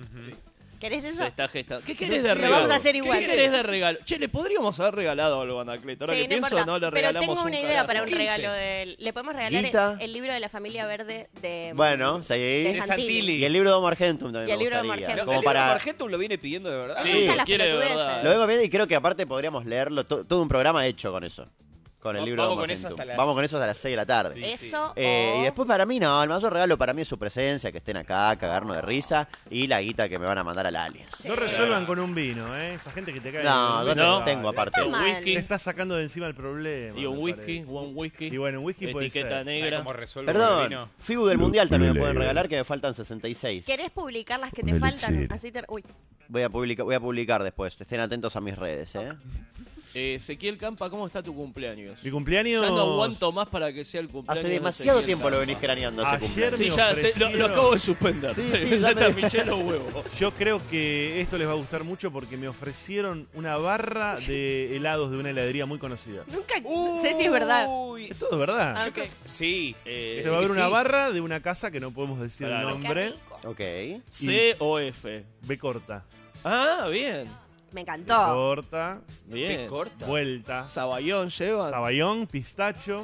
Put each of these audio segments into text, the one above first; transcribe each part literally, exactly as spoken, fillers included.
Uh-huh. ¿Querés eso? Se está gestando. ¿Qué querés de Lo regalo? vamos a hacer igual. ¿Qué querés de regalo? Che, le podríamos haber regalado algo a Anacleto. Ahora Sí, que no pienso, importa. no le Pero regalamos tengo un una idea carajo. para un quince. regalo de él. Le podemos regalar Guita. el, el libro de la familia verde de... Bueno, sí. de De Santilli. Santilli. Y el libro de Homo Argentum también Y el me libro de Homo gustaría. Argentum. Como ¿El libro para... Argentum lo viene pidiendo de verdad? A mí Sí, me gustan las quiere de pelotudeces. verdad. Lo vengo viendo y creo que aparte podríamos leerlo, to- todo un programa hecho con eso. Con el Va- libro de vamos Homo con eso Argentum. hasta las- Vamos con eso hasta las seis de la tarde. Sí. Eso Eh, o... Y después para mí no, el mayor regalo para mí es su presencia, que estén acá, cagarnos de risa y la guita que me van a mandar al alias. Sí. No resuelvan con un vino, ¿eh? Esa gente que te cae. No, en ¿dónde No. lo tengo aparte? Un mal. whisky. Te está sacando de encima el problema. Y un me whisky, parece. un whisky. Y bueno, un whisky puede etiqueta ser. negra. ¿Sabes cómo resuelvo con el Perdón, vino? Fibu del Mundial también me pueden regalar, que me faltan sesenta y seis. ¿Querés publicar las que te Un faltan? elixir. Así te... Uy. Voy a publicar, voy a publicar después, estén atentos a mis redes, ¿eh? Eh, Ezequiel Campa, ¿cómo está tu cumpleaños? Mi cumpleaños. Ya no aguanto más para que sea el cumpleaños. Hace de demasiado Ezequiel tiempo lo Campa. venís craneando ese Ayer cumpleaños. Sí, me ya sé, lo, lo ofrecieron- acabo de suspender. Sí, sí, ya Neta, me- Michelle los huevos. Yo creo que esto les va a gustar mucho porque me ofrecieron una barra de helados de una heladería muy conocida. Nunca sé si es verdad. Uy. Es todo verdad. Ah, ok. Sí. Eh, Se va a ver que una sí. barra de una casa que no podemos decir Claro. el Qué nombre. rico. Ok. C o F. B corta. Ah, bien. Me B encantó. corta. Bien. ¿Qué corta? Vuelta. Sabayón lleva. Saballón, pistacho.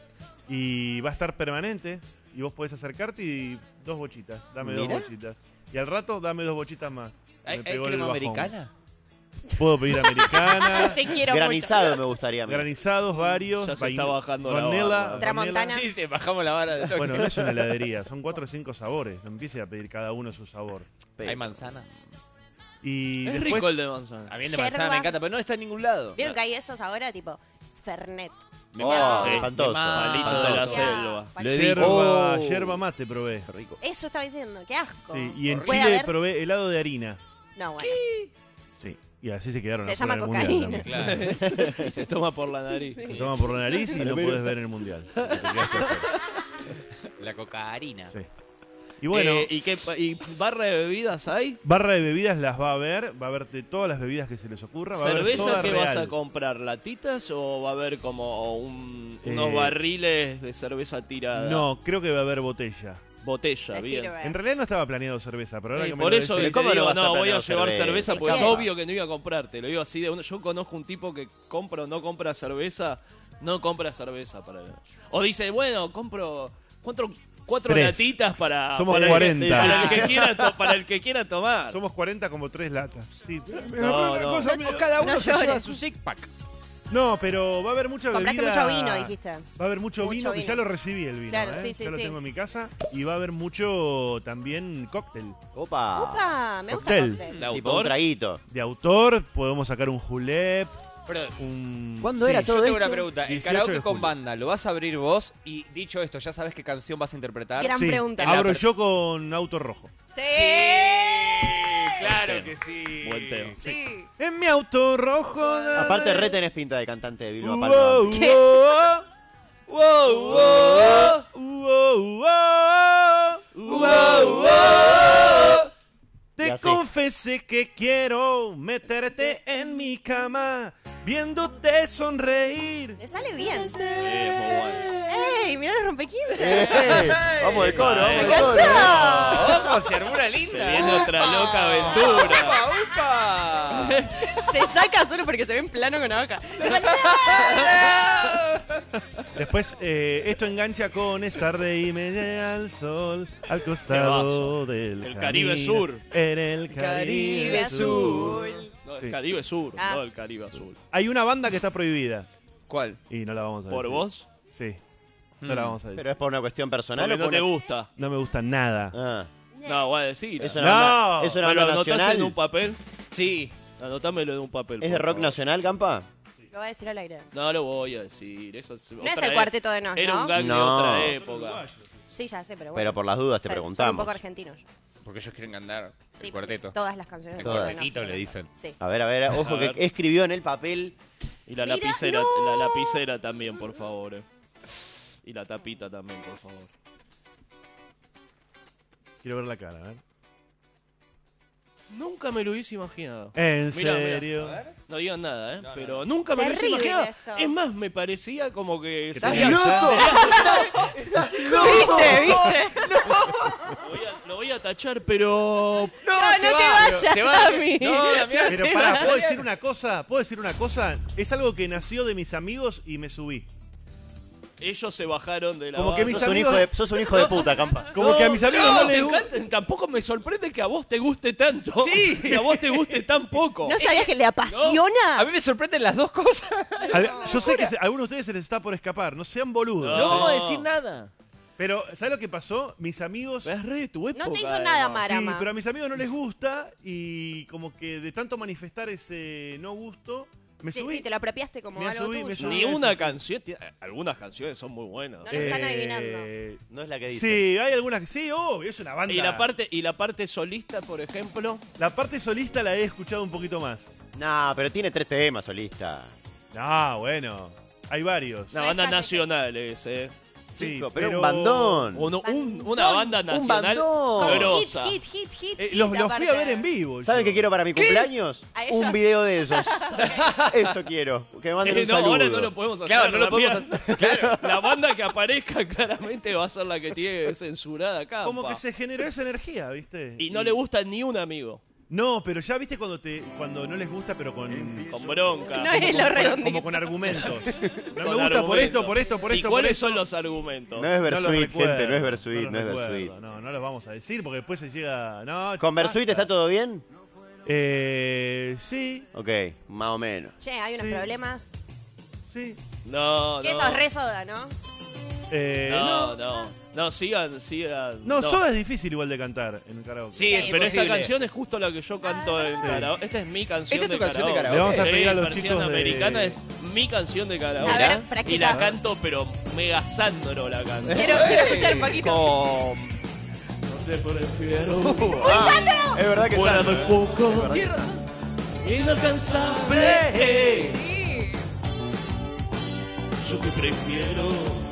Y va a estar permanente. Y vos podés acercarte y dos bochitas. Dame Mira. dos bochitas. Y al rato dame dos bochitas más. ¿Hay, Me hay pegó el crema bajón. americana? Puedo pedir americana. Te quiero Granizado me gustaría a mí. Granizados varios. Ya se vain- está bajando la vanilla, barra. vanilla. Tramontana. Sí, sí, bajamos la vara de toque. Bueno, no es una heladería, son cuatro o cinco sabores. No empiece a pedir cada uno su sabor. ¿Hay manzana? Y Es después, rico el de manzana. A mí el de Yerba. manzana me encanta, pero no está en ningún lado. ¿Vieron que hay esos ahora? Tipo, Fernet. Oh, Sí. espantoso. Malito Palito de la espantoso. selva. Ya, Lo he yerba, Oh. yerba mate probé. Qué rico. Eso estaba diciendo, qué asco. Sí, y en ¿Puede Chile haber? probé helado de harina. No, bueno. Sí, y así se quedaron Se afuera llama del mundial cocaína. también. Claro. Y se toma por la nariz. Se toma por la nariz y no puedes ver en el mundial. Te quedaste afuera. La cocaína. Sí. Y bueno, Eh, ¿y, qué, pa- ¿Y barra de bebidas hay? barra de bebidas las va a haber, va a haber de todas las bebidas que se les ocurra. Va a haber ¿Cerveza soda qué real. vas a comprar? ¿Latitas o va a haber como un- unos Eh, barriles de cerveza tirada? No, creo que va a haber botella. Botella, Me bien. sirve. En realidad no estaba planeado cerveza, pero ahora Sí, que me por lo eso decís- te ¿Cómo no digo, va a estar no, voy a planeado llevar cerveza? cerveza, pues es Claro. obvio que no iba a comprarte. Lo digo así de uno. Yo conozco un tipo que compra o no compra cerveza, no compra cerveza para. O dice, bueno, compro. Cuatro, cuatro Tres. latitas para. Somos para el- cuarenta. para el que quiera, to- para el que quiera tomar. Somos cuarenta como tres latas. Sí. No, no. O cada uno No se lleva llores. su six pack. No, pero va a haber mucha bebida. Compraste mucho vino, dijiste. Va a haber mucho, Mucho vino, que vino. ya lo recibí el vino. Claro, ¿eh? sí, sí, ya lo sí. tengo en mi casa. Y va a haber mucho también cóctel. Opa. Opa, me gusta Cóctel. el cóctel. ¿De Tipo un autor? traguito. De autor, podemos sacar un julep, Pero un... ¿Cuándo sí. era todo yo tengo esto? una pregunta. El dieciocho karaoke de con julio. banda, ¿lo vas a abrir vos? Y dicho esto, ¿ya sabes qué canción vas a interpretar? Gran Sí, pregunta. abro La per- yo con auto rojo. Sí. Claro Buen que sí. Buen tema. Sí. En mi auto rojo. Aparte, re tenés pinta de cantante de Vilma Wow, Palma. ¿Qué? wow, wow, wow, wow, wow, wow. Y Te así. confesé que quiero meterte en mi cama, viéndote sonreír. Le sale bien. Sí, es muy bueno. ¡Ey! Mirá los rompequince. ¡Eh! Vamos del coro, vamos del coro. ¡Ojo, se armó una linda! Se viene otra loca aventura. ¡Upa, upa! Se saca solo porque se ve en plano con la boca. Después, eh, esto engancha con Es tarde y me llega el sol al costado del El Caribe camino. Sur. En el Caribe, Caribe Sur. azul. No, el Sí. Caribe Sur, Ah. no el Caribe Azul. Hay una banda que está prohibida ¿Cuál? y no la vamos a ¿Por decir. vos? Sí, no la vamos a decir. Pero es por una cuestión personal. Porque o no por te una- gusta. No me gusta nada. Ah, No, voy a decir. es una No. banda, es una ¿Me lo banda anotás nacional. en un papel? Sí. Anotámelo en un papel. ¿Es por de rock favor. nacional, Campa? Lo voy a decir al aire. No lo voy a decir. Eso es No es el cuarteto de Nos, Era ¿no? un gag de No. otra época. Sí, ya sé, pero bueno. Pero por las dudas te Son- Son un preguntamos. poco argentinos. Porque ellos quieren cantar Sí, el cuarteto. Todas las canciones del Todas. cuarteto de Nos. Cuartetito le dicen. Sí. A ver, a ver, ojo A que ver. escribió en el papel. Y la Mira, lapicera, no. la lapicera también, por favor. eh. Y la tapita también, por favor. Quiero ver la cara, a ver. Nunca me lo hubiese imaginado. ¿En Mirá, mirá. serio? A ver. No digan nada, ¿eh? No, no. Pero nunca me lo hubiese Terrible imaginado. esto. Es más, me parecía como que... ¿Estás sería- loco? ¿Viste? ¿Viste? Lo voy, a, lo voy a tachar, pero... No, No, se no va, te vayas, se va. Dami. No, Damián. Pero te pará, va. ¿puedo decir una cosa? ¿Puedo decir una cosa? Es algo que nació de mis amigos y me subí. Ellos se bajaron de la Como que banda. mis Sos un, amigos- hijo de, sos un hijo de puta, Campa. Como que a mis amigos no, me les gusta. encanta, tampoco me sorprende que a vos te guste tanto. Sí. Que a vos te guste tan poco. ¿No sabías que le apasiona? A mí me sorprenden las dos cosas. A- Yo sé que se- a algunos de ustedes se les está por escapar, no sean boludos. No. vamos a decir nada. Pero, ¿sabes lo que pasó? Mis amigos... Es re de tu época, No te hizo nada, además. Sí, Marama. pero a mis amigos no les gusta y como que de tanto manifestar ese no gusto, me Sí, subí. sí, te lo apropiaste como Me algo subí, me tuyo. subí. Ni una canción. tiene- Algunas canciones son muy buenas. No lo están adivinando. No es la que dice. Sí, hay algunas que sí, obvio, es una banda. Y la parte y la parte solista, por ejemplo. La parte solista la he escuchado un poquito más. No, pero tiene tres temas solista. No, bueno, hay varios. Una banda nacional es, eh. Sí, Chico, pero, un bandón. Uno- un- Bandón. una banda nacional bandón. Como grosa. hit, hit, hit, hit, Eh, hit, los, los fui aparte. a ver en vivo. ¿Saben yo. qué quiero para mi cumpleaños? ¿A ellos? Un video de esos. Eso quiero. Que me manden Eh, un no, saludo. ahora no lo podemos hacer. Claro, no lo podemos Damián. hacer. Claro. La banda que aparezca claramente va a ser la que tiene censurada acá. Como que se generó esa energía, ¿viste? Y no le gusta ni un amigo. No, pero ya viste cuando te cuando no les gusta, pero con. Con bronca. No es lo como, redondito. como con argumentos. No me Con gusta por argumentos. esto, por esto, por ¿Y esto. cuáles por esto. son los argumentos? No es No los Versuit, recuerdo, gente, no es Versuit, los no es recuerdo. Versuit. No, no los vamos a decir porque después se llega. No, ¿Con basta. Versuit está todo bien? Eh. Sí, Ok, más o menos. Che, hay unos Sí. problemas. sí. No, Que no. eso es re soda, ¿no? Eh, No, no. No, sigan, sigan. No, Soda es difícil igual de cantar en un karaoke. Sí, es Pero esta imposible. canción es justo la que yo canto en karaoke. Esta es mi canción, ¿Esta es de, tu canción de karaoke. karaoke? Le vamos a Sí, pedir a los versión chicos de- americana es mi canción de karaoke. A ver, y practica. la canto, pero mega Sandro la canto. Quiero, quiero escuchar un poquito. Con... No te prefiero. Ah, es verdad que Fuera Sandro, del ¿eh? foco. Tienes razón. Inalcanzable. Sí. Yo te prefiero.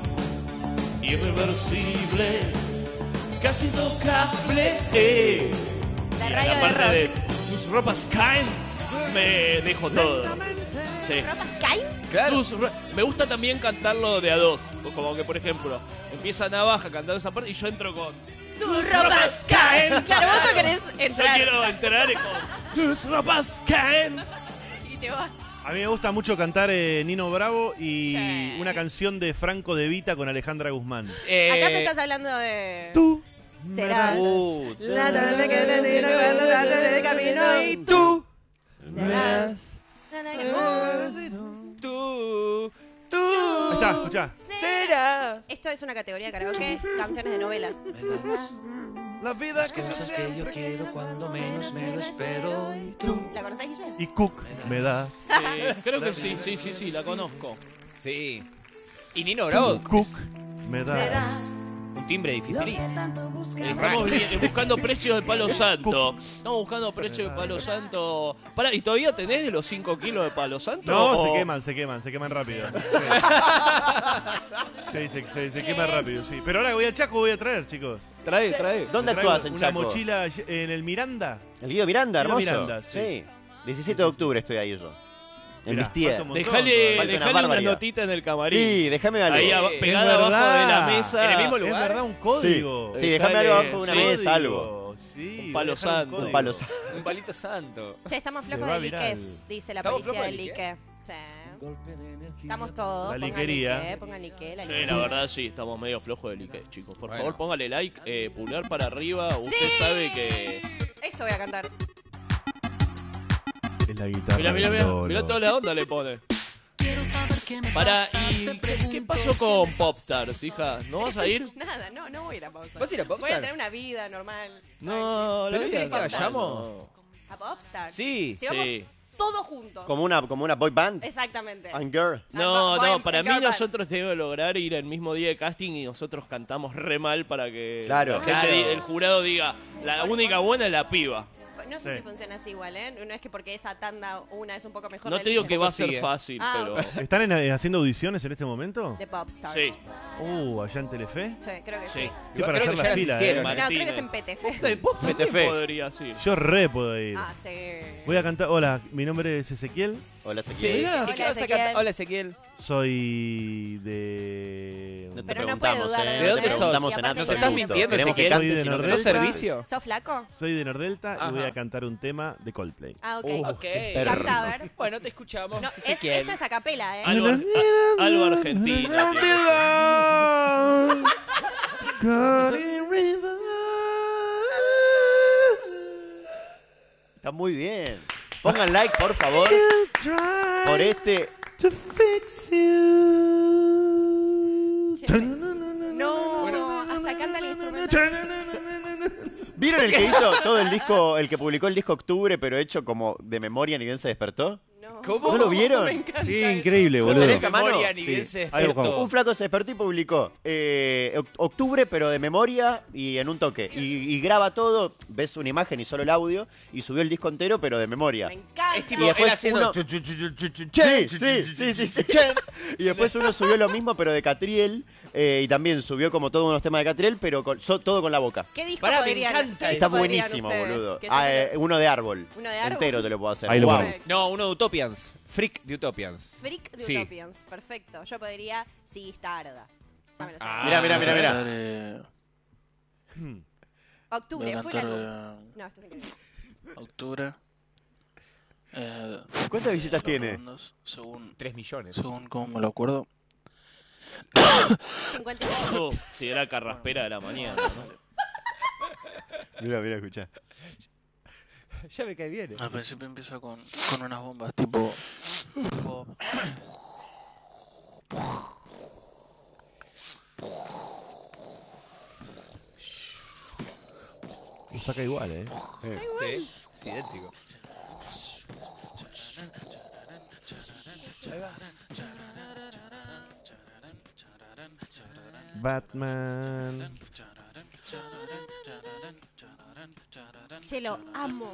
Irreversible. Casi intocable. La Y radio la de parte rock. de tus ropas caen. Me dejo todo. Sí. ¿Ropas caen? Claro. Tus ro- me gusta también cantarlo de a dos. Como que, por ejemplo, empieza Navaja cantando esa parte y yo entro con. Tus ropas caen. Claro, vos no querés Yo entrar. quiero entrar con. Tus ropas caen. Y te vas. A mí me gusta mucho cantar eh, Nino Bravo y Sí. una canción de Franco De Vita con Alejandra Guzmán. Eh, Acá se estás hablando de... Tú. Serás Uh, la tarde que te tiro cuando estás en el camino y tú serás. Tú, tú. Ahí está, escuchá. Serás. Esto es una categoría de karaoke, canciones de novelas. La vida que Cosas que yo quiero cuando menos me lo espero y tú. ¿La conocés, Guille? Y Cook me das. Sí, creo que sí, sí, sí, sí, la conozco. Sí. Y Nino Bravo. Cook me das. Un timbre difícil. Estamos vi- buscando precios de palo santo. Estamos buscando precios de palo santo. Pará, ¿y todavía tenés de los cinco kilos de palo santo? No, o- se queman, se queman, se queman rápido. Sí, sí, se, se, se quema rápido, sí. Pero ahora voy al Chaco, voy a traer, chicos. Trae, trae. ¿Dónde Traigo actúas en una Chaco? mochila en el Miranda. El Guido Miranda, Guido hermoso. Miranda, sí. diecisiete de octubre estoy ahí yo. En Mirá, mis tías. falta un montón Dejale, todavía. Falta una dejale una, barbaridad. notita en el camarín. Sí, déjame algo. Ahí aba- Es pegada abajo verdad. de la mesa. En el mismo Es lugar. verdad, un Sí, código. sí, déjame Dejale- algo abajo de una sí. mesa, algo. Sí, Un palo voy a dejar santo. código. Un palo santo. Un palito santo. Che, estamos Se flojos va de viral. liques, dice la ¿Estamos policía de flojos de lique. Sí. Estamos todos. La pongan liquería. lique, pongan lique, la Sí, lique. la verdad sí, estamos medio flojos de like, chicos. Por Bueno. favor, póngale like, eh, pulgar para arriba. Usted Sí. sabe que... Esto voy a cantar. Es la guitarra. Mira, mira, del mira, Lolo. mira toda la onda le pone. Quiero saber qué me Para, pasa, ¿y te qué, pregunto qué pasó con Popstars, hija? ¿No vas a ir? Nada, no, no voy a ir a pausa. ¿Vas a ir a Voy a Popstar? tener una vida normal. No, la ¿Pero vida querés que normal, vayamos? no. ¿A Popstar? Sí. Si vamos Sí. todos juntos. Como una, como una boy band. Exactamente. And girl. No, Boy- no, para boy mí band. nosotros debemos lograr ir el mismo día de casting y nosotros cantamos re mal para que Claro. la gente, Claro. di- el jurado diga, la única buena es la piba. no sé Sí. si funciona así igual, ¿eh? No es que porque esa tanda una es un poco mejor. No la te digo eligen. que va a ser Sigue. fácil, Ah, pero... ¿Están en- eh, haciendo audiciones en este momento? De Popstars. Sí. Uh, allá en Telefe. Sí, creo que sí. Sí. Sí, para creo hacer que ya la las fila, hicieron. eh. No, creo Martínez. que es en P T F. P T F. Podría, sí. Yo re puedo ir. Ah, sí. Voy a cantar. Hola, mi nombre es Ezequiel. Hola, Sí, Ezequiel. ¿y Hola, qué vas a Ezequiel. cantar? Hola, Ezequiel. Soy de. No te Pero no puede preguntamos, dudar ¿eh? de ¿De dónde No te sos? preguntamos Y en aparte ¿Nos absoluto. estás mintiendo, Queremos que Ezequiel? cantes Soy y de no te Nordelta. ¿Sos preguntamos. servicio? ¿Sos flaco? Soy de Nordelta Ajá. y voy a cantar un tema de Coldplay. Ah, ok. Uh, ok. perro. Canta, a ver. Bueno, te escuchamos, No, es, Ezequiel. esto es a capela, ¿eh? Algo, a- algo argentino. Está muy bien. Pongan like, por favor, por este. To fix you. Che, No, hasta canta el instrumental. ¿Vieron el que hizo todo el disco, el que publicó el disco Octubre, pero hecho como de memoria ni bien se despertó? No. ¿Cómo? ¿No lo vieron? Me encanta. Sí, increíble, ¿Cómo boludo. tenés a mano? memoria ni Sí. bien se Ahí despertó. buscamos. Un flaco se despertó y publicó eh, oc- Octubre, pero de memoria y en un toque. Y, y graba todo, ves una imagen y solo el audio, y subió el disco entero, pero de memoria. Me encanta. Es tipo Y después él haciendo... uno- Sí, sí, sí, sí, sí. Y después uno subió lo mismo, pero de Catriel. eh, y también subió como todos unos temas de Catriel, pero con- so- todo con la boca. ¿Qué disco Pará, me podrían, encanta qué eso. Está disco podrían buenísimo, ustedes? boludo. Que yo Ah, sé eh, uno de árbol. ¿Uno de árbol? Entero te lo puedo hacer. Ahí lo Wow. pongo. No, uno de Utopians. Freak de Utopians. Freak de Sí. Utopians. Perfecto. Yo podría Si Stardust. Ya me lo sé. Ah. Mirá, mirá, mirá, mirá. Eh, Octubre, voy a fue la cantar, luna. eh, No, esto es increíble. Octubre. Eh, ¿Cuántas visitas tiene? segundos, Según, Tres millones. según como me lo acuerdo. cincuenta y cinco. Oh, si era carraspera de la mañana, ¿no? Mira, mira, escuchá. Ya me cae bien. Al principio empieza con, con unas bombas tipo. tipo Lo saca igual, eh. Sí, es idéntico. Batman. Che, lo amo.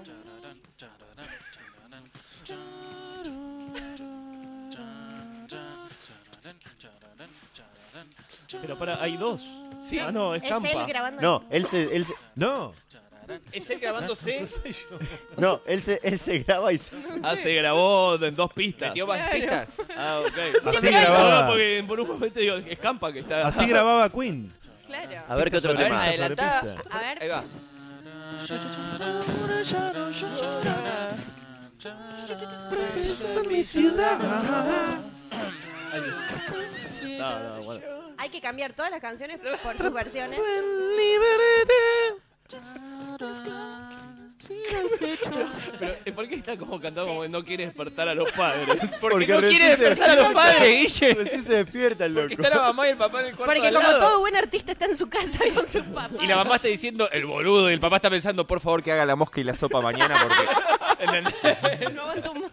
Pero para, hay dos. Sí. Ah, no, es Es Campa. él grabando. No, él se, él se, No. ¿Es él grabándose? no, él se, él se graba y se, Ah, se grabó en dos pistas. ¿Metió más pistas? Ah, ok. Así pero- grababa. No, porque por un momento digo, es Campa que está. Así grababa Queen. Claro. A ver qué otro A ver, tema. adelantá. sobre pista. A ver. Ahí va. No, no, bueno. Hay que cambiar todas las canciones por sus versiones. Pero, ¿por qué está como cantando como que no quiere despertar a los padres? Porque, no recién quiere se despertar a los despierta. padres, Guille. Recién se despierta el Porque loco. está la mamá y el papá en el cuarto Porque al como lado. todo buen artista está en su casa con su papá. Y la mamá está diciendo el boludo y el papá está pensando, por favor, que haga la mosca y la sopa mañana porque... ¿Entendés? No aguanto más.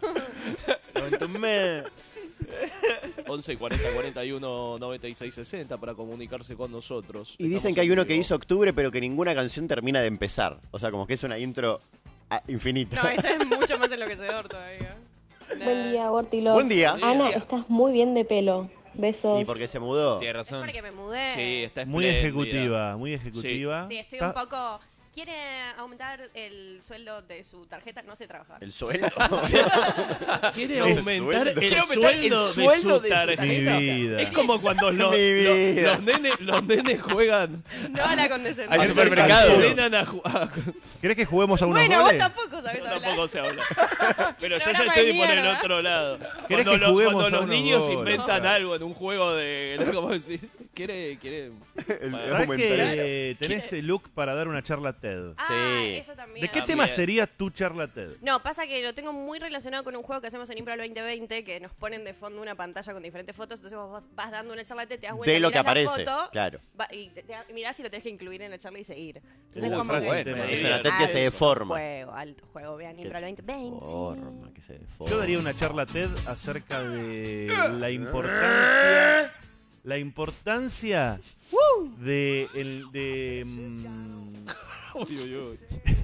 once cuarenta cuarenta y uno noventa y seis sesenta para comunicarse con nosotros. Y dicen Estamos que hay en uno que vivo. hizo Octubre, pero que ninguna canción termina de empezar. O sea, como que es una intro ah, infinita. No, eso es mucho más enloquecedor todavía. Buen día, Gortilo. Buen día. Ana, estás muy bien de pelo. Besos. ¿Y porque se mudó? Tiene Es razón. porque me mudé. Sí, está Muy espléndida. ejecutiva, muy ejecutiva. Sí, estoy Está- un poco... ¿Quiere aumentar el sueldo de su tarjeta? No sé trabajar. ¿El sueldo? Quiere El aumentar sueldo. el Quiere aumentar el sueldo, sueldo de de su su tarjeta. Mi vida. Es como cuando los, Mi los, vida. los nenes, los nenes juegan. No a la condescendencia. Al supermercado. Se ordenan a jugar. ¿Querés que juguemos a unos Bueno, vos goles? tampoco sabés No, hablar. tampoco se habla. Pero yo ya Programa estoy de por el mierda. otro lado. ¿Querés Cuando, que lo- juguemos cuando a los unos niños goles? inventan No. algo en un juego de. ¿Cómo decir? ¿Quiere.? quiere El- Bueno, ¿Sabés aumentar. que tenés el look para dar una charla TED? Ah, Sí. eso también. ¿De qué También. tema sería tu charla TED? No, pasa que lo tengo muy relacionado con un juego que hacemos en Impro veinte veinte, que nos ponen de fondo una pantalla con diferentes fotos, entonces vos vas dando una charla, te das vuelta, De lo que mirás la aparece, foto, claro. va- y te, te- mirás si lo tenés que incluir en la charla y seguir. Entonces Uh, como frase que... del tema. Es Sí. una TED que se deforma. Juego, alto juego, vean Impro veinte veinte. Forma, que se deforma. Yo daría una charla TED acerca de la importancia, la importancia de, el, de mm, Uy, uy, uy.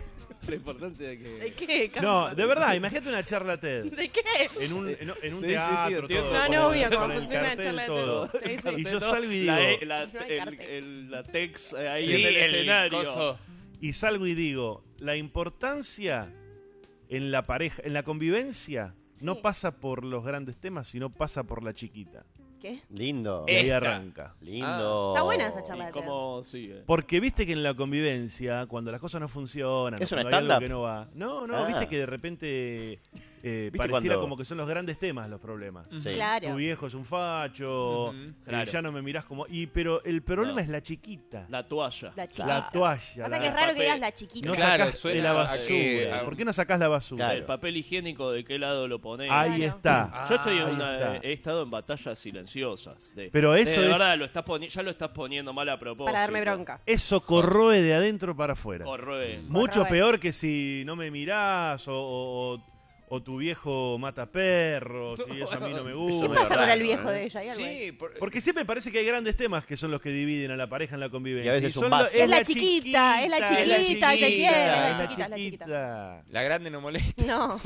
La importancia de que... ¿De qué? No, Campa? de verdad, imagínate una charla TED. ¿De qué? En un, en, en un Sí, sí, sí, teatro, entiendo. todo. No, con no, el- obvio, con cómo el funciona la cartel, charla de todo. TED. Sí, sí. Y yo salgo y digo, La, e- la, No hay el, cartel. el- la tex ahí Sí, en el, el escenario. coso. y salgo y digo, la importancia en la pareja, en la convivencia, no Sí. pasa por los grandes temas, sino pasa por la chiquita. ¿Qué? Lindo. Y ahí Esta. arranca. Lindo. Está buena esa charla ¿Y de TED. cómo sigue? Porque viste que en la convivencia, cuando las cosas no funcionan, ¿Es o un cuando hay algo stand-up? que no va. No, no, Ah. viste que de repente eh, ¿Viste pareciera cuando- como que son los grandes temas los problemas. Sí. Claro. Tu viejo es un facho, Ujú. eh, Claro. ya no me mirás como... Y, pero el problema No. es la chiquita, la, La toalla. La chiquita. toalla. Pasa la- que es raro que papel. digas la chiquita. No Claro, sacás de suena la a basura. que- a- ¿Por qué no sacás la basura? Claro. El papel higiénico, ¿de qué lado lo ponés? Ahí Claro. está. Yo estoy en Ahí una, está. he estado en batallas silenciosas. De, Pero de, eso de es- verdad, lo estás poni- ya lo estás poniendo mal a propósito. Para darme bronca. Eso corroe de adentro para afuera. Corroe. Mucho Corroe. peor que si no me mirás o, o- o- o tu viejo mata perros y eso a mí no me ¿Qué gusta. Muy pasa con raro, el viejo ¿eh? de ella? ¿Hay algo ahí? Sí, por- Porque siempre parece que hay grandes temas que son los que dividen a la pareja en la convivencia. Y a veces son un lo- vaso. Es la chiquita, es la chiquita, se quiere, es la chiquita, es la chiquita. la grande no molesta. No.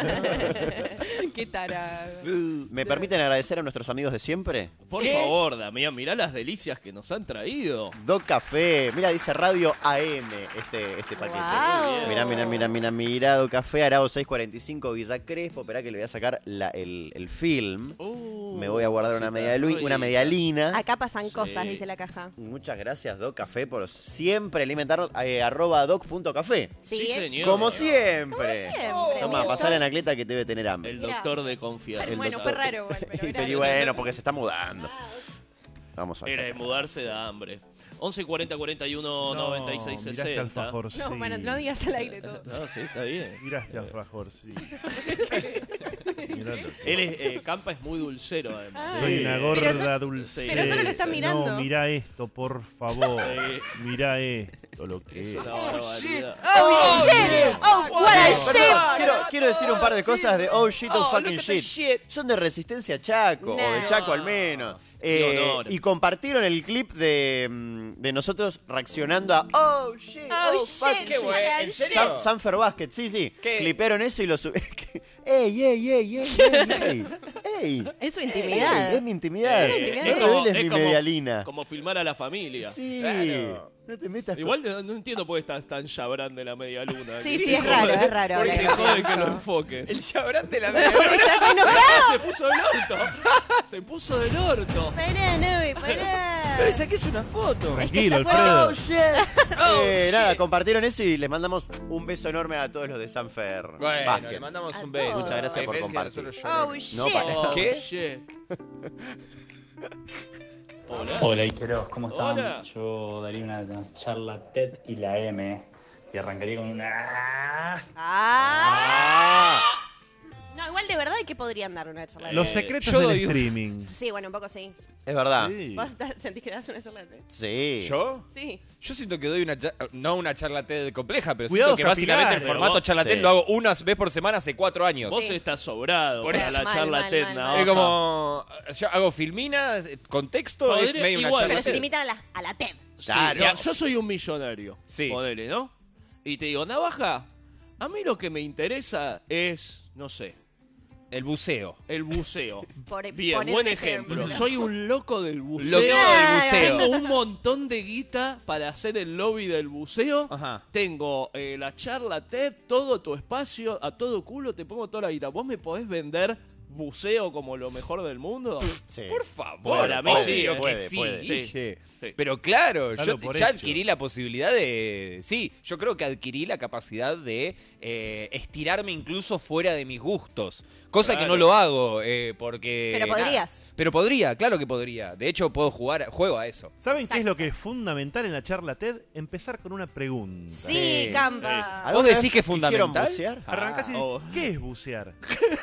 Qué tarado. ¿Me permiten agradecer a nuestros amigos de siempre? Por favor, Damián, mirá las delicias que nos han traído. Doc Café, mira, dice Radio A M este, este paquete. Guau. Mirá, mirá, mirá, mirá, mirá, Doc Café, Arao seiscientos cuarenta y cinco, Villa Crespo. Esperá que le voy a sacar la- el, el film. Uh, Me voy a guardar una, cosita media lu- rica. una medialina. Acá pasan Sí. cosas, dice la caja. Muchas gracias, Doc Café, por siempre alimentarnos. Eh, arroba doc.café. Sí, Sí, ¿eh? señor. Como siempre. Siempre, Toma, amigo. pasar a Anacleta que debe tener hambre. El Gracias. doctor de confianza. El Bueno, doctor. fue raro igual, pero Pero y gracias. bueno, porque se está mudando. Vamos a Era de ver. mudarse da hambre. once cuarenta cuarenta y uno noventa y seis Mirá este sesenta. alfajor, sí. No, bueno, no digas al aire todo. No, sí, está bien. Mirá este alfajor, sí. Mirá lo- Él es, eh, Campa es muy dulcero, además. Soy una Pero gorda so- dulce. pero solo lo está mirando. No, mirá esto, por favor. Sí. Mirá esto, lo que Es es. una barbaridad. ¡Oh, shit! ¡Oh, what a Perdón, shit! quiero, quiero decir un par de cosas de Oh Shit, Oh Fucking Shit. Son de Resistencia Chaco, o de No. Chaco al menos. Qué Eh, honor. y compartieron el clip de, mm, de nosotros reaccionando a Oh Shit, Oh, Oh, shit, Fucking Qué bueno, ¿en shit. serio? Sam- Sanfer Basket, sí, sí. ¿Qué? Clipearon eso y lo subieron. ¡Ey, ey, ey, ey, ey, ey! ¡Ey! Es su Ey, intimidad. es mi intimidad. Es Eh, una intimidad. No es como, reveles es mi como- medialina. como filmar a la familia. Sí. Claro. No te metas con- Igual no, no entiendo por qué estás tan chabrán de la media luna. Sí, sí, es raro, es raro. Porque ahora que jode que pienso. lo enfoque. El chabrán de la media. ¿Estás enojado? Se puso del orto. Se puso del orto. Pará, Novi, pará. Pero saqué una foto. Tranquilo, está Alfredo. Oh, shit. Eh, nada, compartieron eso y les mandamos un beso enorme a todos los de Sanfer. Bueno, Basket. le mandamos A un beso. todos. Muchas gracias A por diferencia de compartir. nosotros, Oh, yo- shit. No, para- Oh, ¿Qué? shit. Hola. Hola Iqueros, ¿cómo están? Hola. Yo daría una charla TED y la M y arrancaría con una... Ah. No, igual de verdad que podrían dar una charla. Los Eh, secretos yo del doy un- streaming. Sí, bueno, un poco sí. Es verdad. Sí. ¿Vos ta- sentís que das una charla? de- Sí. ¿Yo? Sí. Yo siento que doy una cha- no una charla TED compleja, pero Cuidados siento que básicamente el capilares. formato Vos- charla TED Sí. lo hago una vez por semana hace cuatro años. Vos Sí. estás sobrado Por para eso. la Mal, charla mal, TED. mal, navaja. Es como yo hago filminas, contexto, es Podría- medio una igual, charla Pero se TED. limitan a la, a la TED. Sí, Claro. yo, yo soy un millonario. Sí. Ponele, ¿no? Y te digo, navaja, a mí lo que me interesa es, no sé, El buceo. el buceo. Por, Bien, poner buen un ejemplo. Soy un loco del buceo. Loco del buceo. Tengo un montón de guita para hacer el lobby del buceo. Ajá. Tengo eh, la charla TED, todo tu espacio, a todo culo, te pongo toda la guita. ¿Vos me podés vender buceo como lo mejor del mundo? Sí. Por favor. Para mí obvio sí, que puede, sí, puede. Guille. Sí. Pero claro, Dalo yo por ya hecho. adquirí la posibilidad de... Sí, yo creo que adquirí la capacidad de eh, estirarme incluso fuera de mis gustos. Cosa que Claro. no lo hago, eh, porque... Pero podrías. nada. Pero podría, claro que podría. De hecho, puedo jugar, juego a eso. ¿Saben qué es lo Exacto. que es fundamental en la charla TED? Empezar con una pregunta. Sí, Sí. Campa. ¿Vos ¿Alguna decís vez que es quisieron fundamental? bucear? Arrancás y oh. ¿qué es bucear?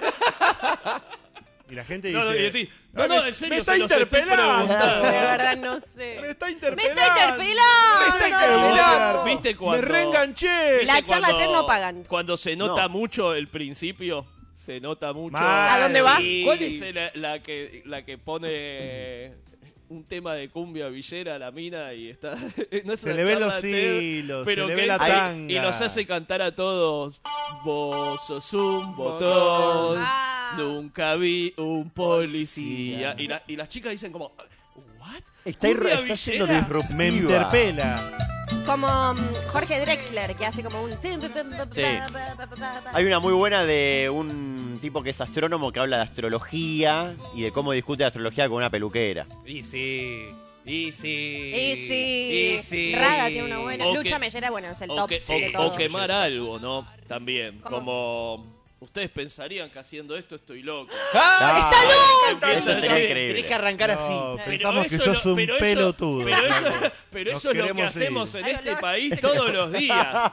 Y la gente No, no, y dice... decís, no, no, en serio, me está se los estoy interpelando. preguntando. De verdad no sé. Me está ¡Me interpelando. está interpelando! Me está interpelando. ¿Viste cuando- Me reenganché. La ¿Viste charla cuando- TED no pagan. Cuando se nota No. mucho el principio, se nota mucho. Mal. ¿A dónde va? ¿Cuál es la, la que la que pone un tema de cumbia villera la mina y está... no es Se una le ven charla los TED, hilos, pero se le que ve la él- tanga. y nos hace cantar a todos. Vos sos un botón, Ah. nunca vi un policía. Y, la- y las chicas dicen como... ¿What? Está, ¿Cumbia irra- está siendo villera? disruptiva. Me interpela. Como mm, Jorge Drexler, que hace como un... Sí. Hay una muy buena de un tipo que es astrónomo que habla de astrología y de cómo discute astrología con una peluquera. Y sí. Y sí. Y sí. Y sí. Raga tiene una buena. O Lucha que- Mellera, bueno, es el O, top que- de o- todo. o quemar algo, ¿no? También. ¿Cómo? Como... Ustedes pensarían que haciendo esto estoy loco. ¡Ah! ¡Está loco! Eso sería Tenés increíble. que arrancar así. No, Pero pensamos que eso sos lo- un pero eso- pelotudo. Pero eso, pero Nos eso es lo que queremos ir. hacemos en Ay, este olor. país todos los días.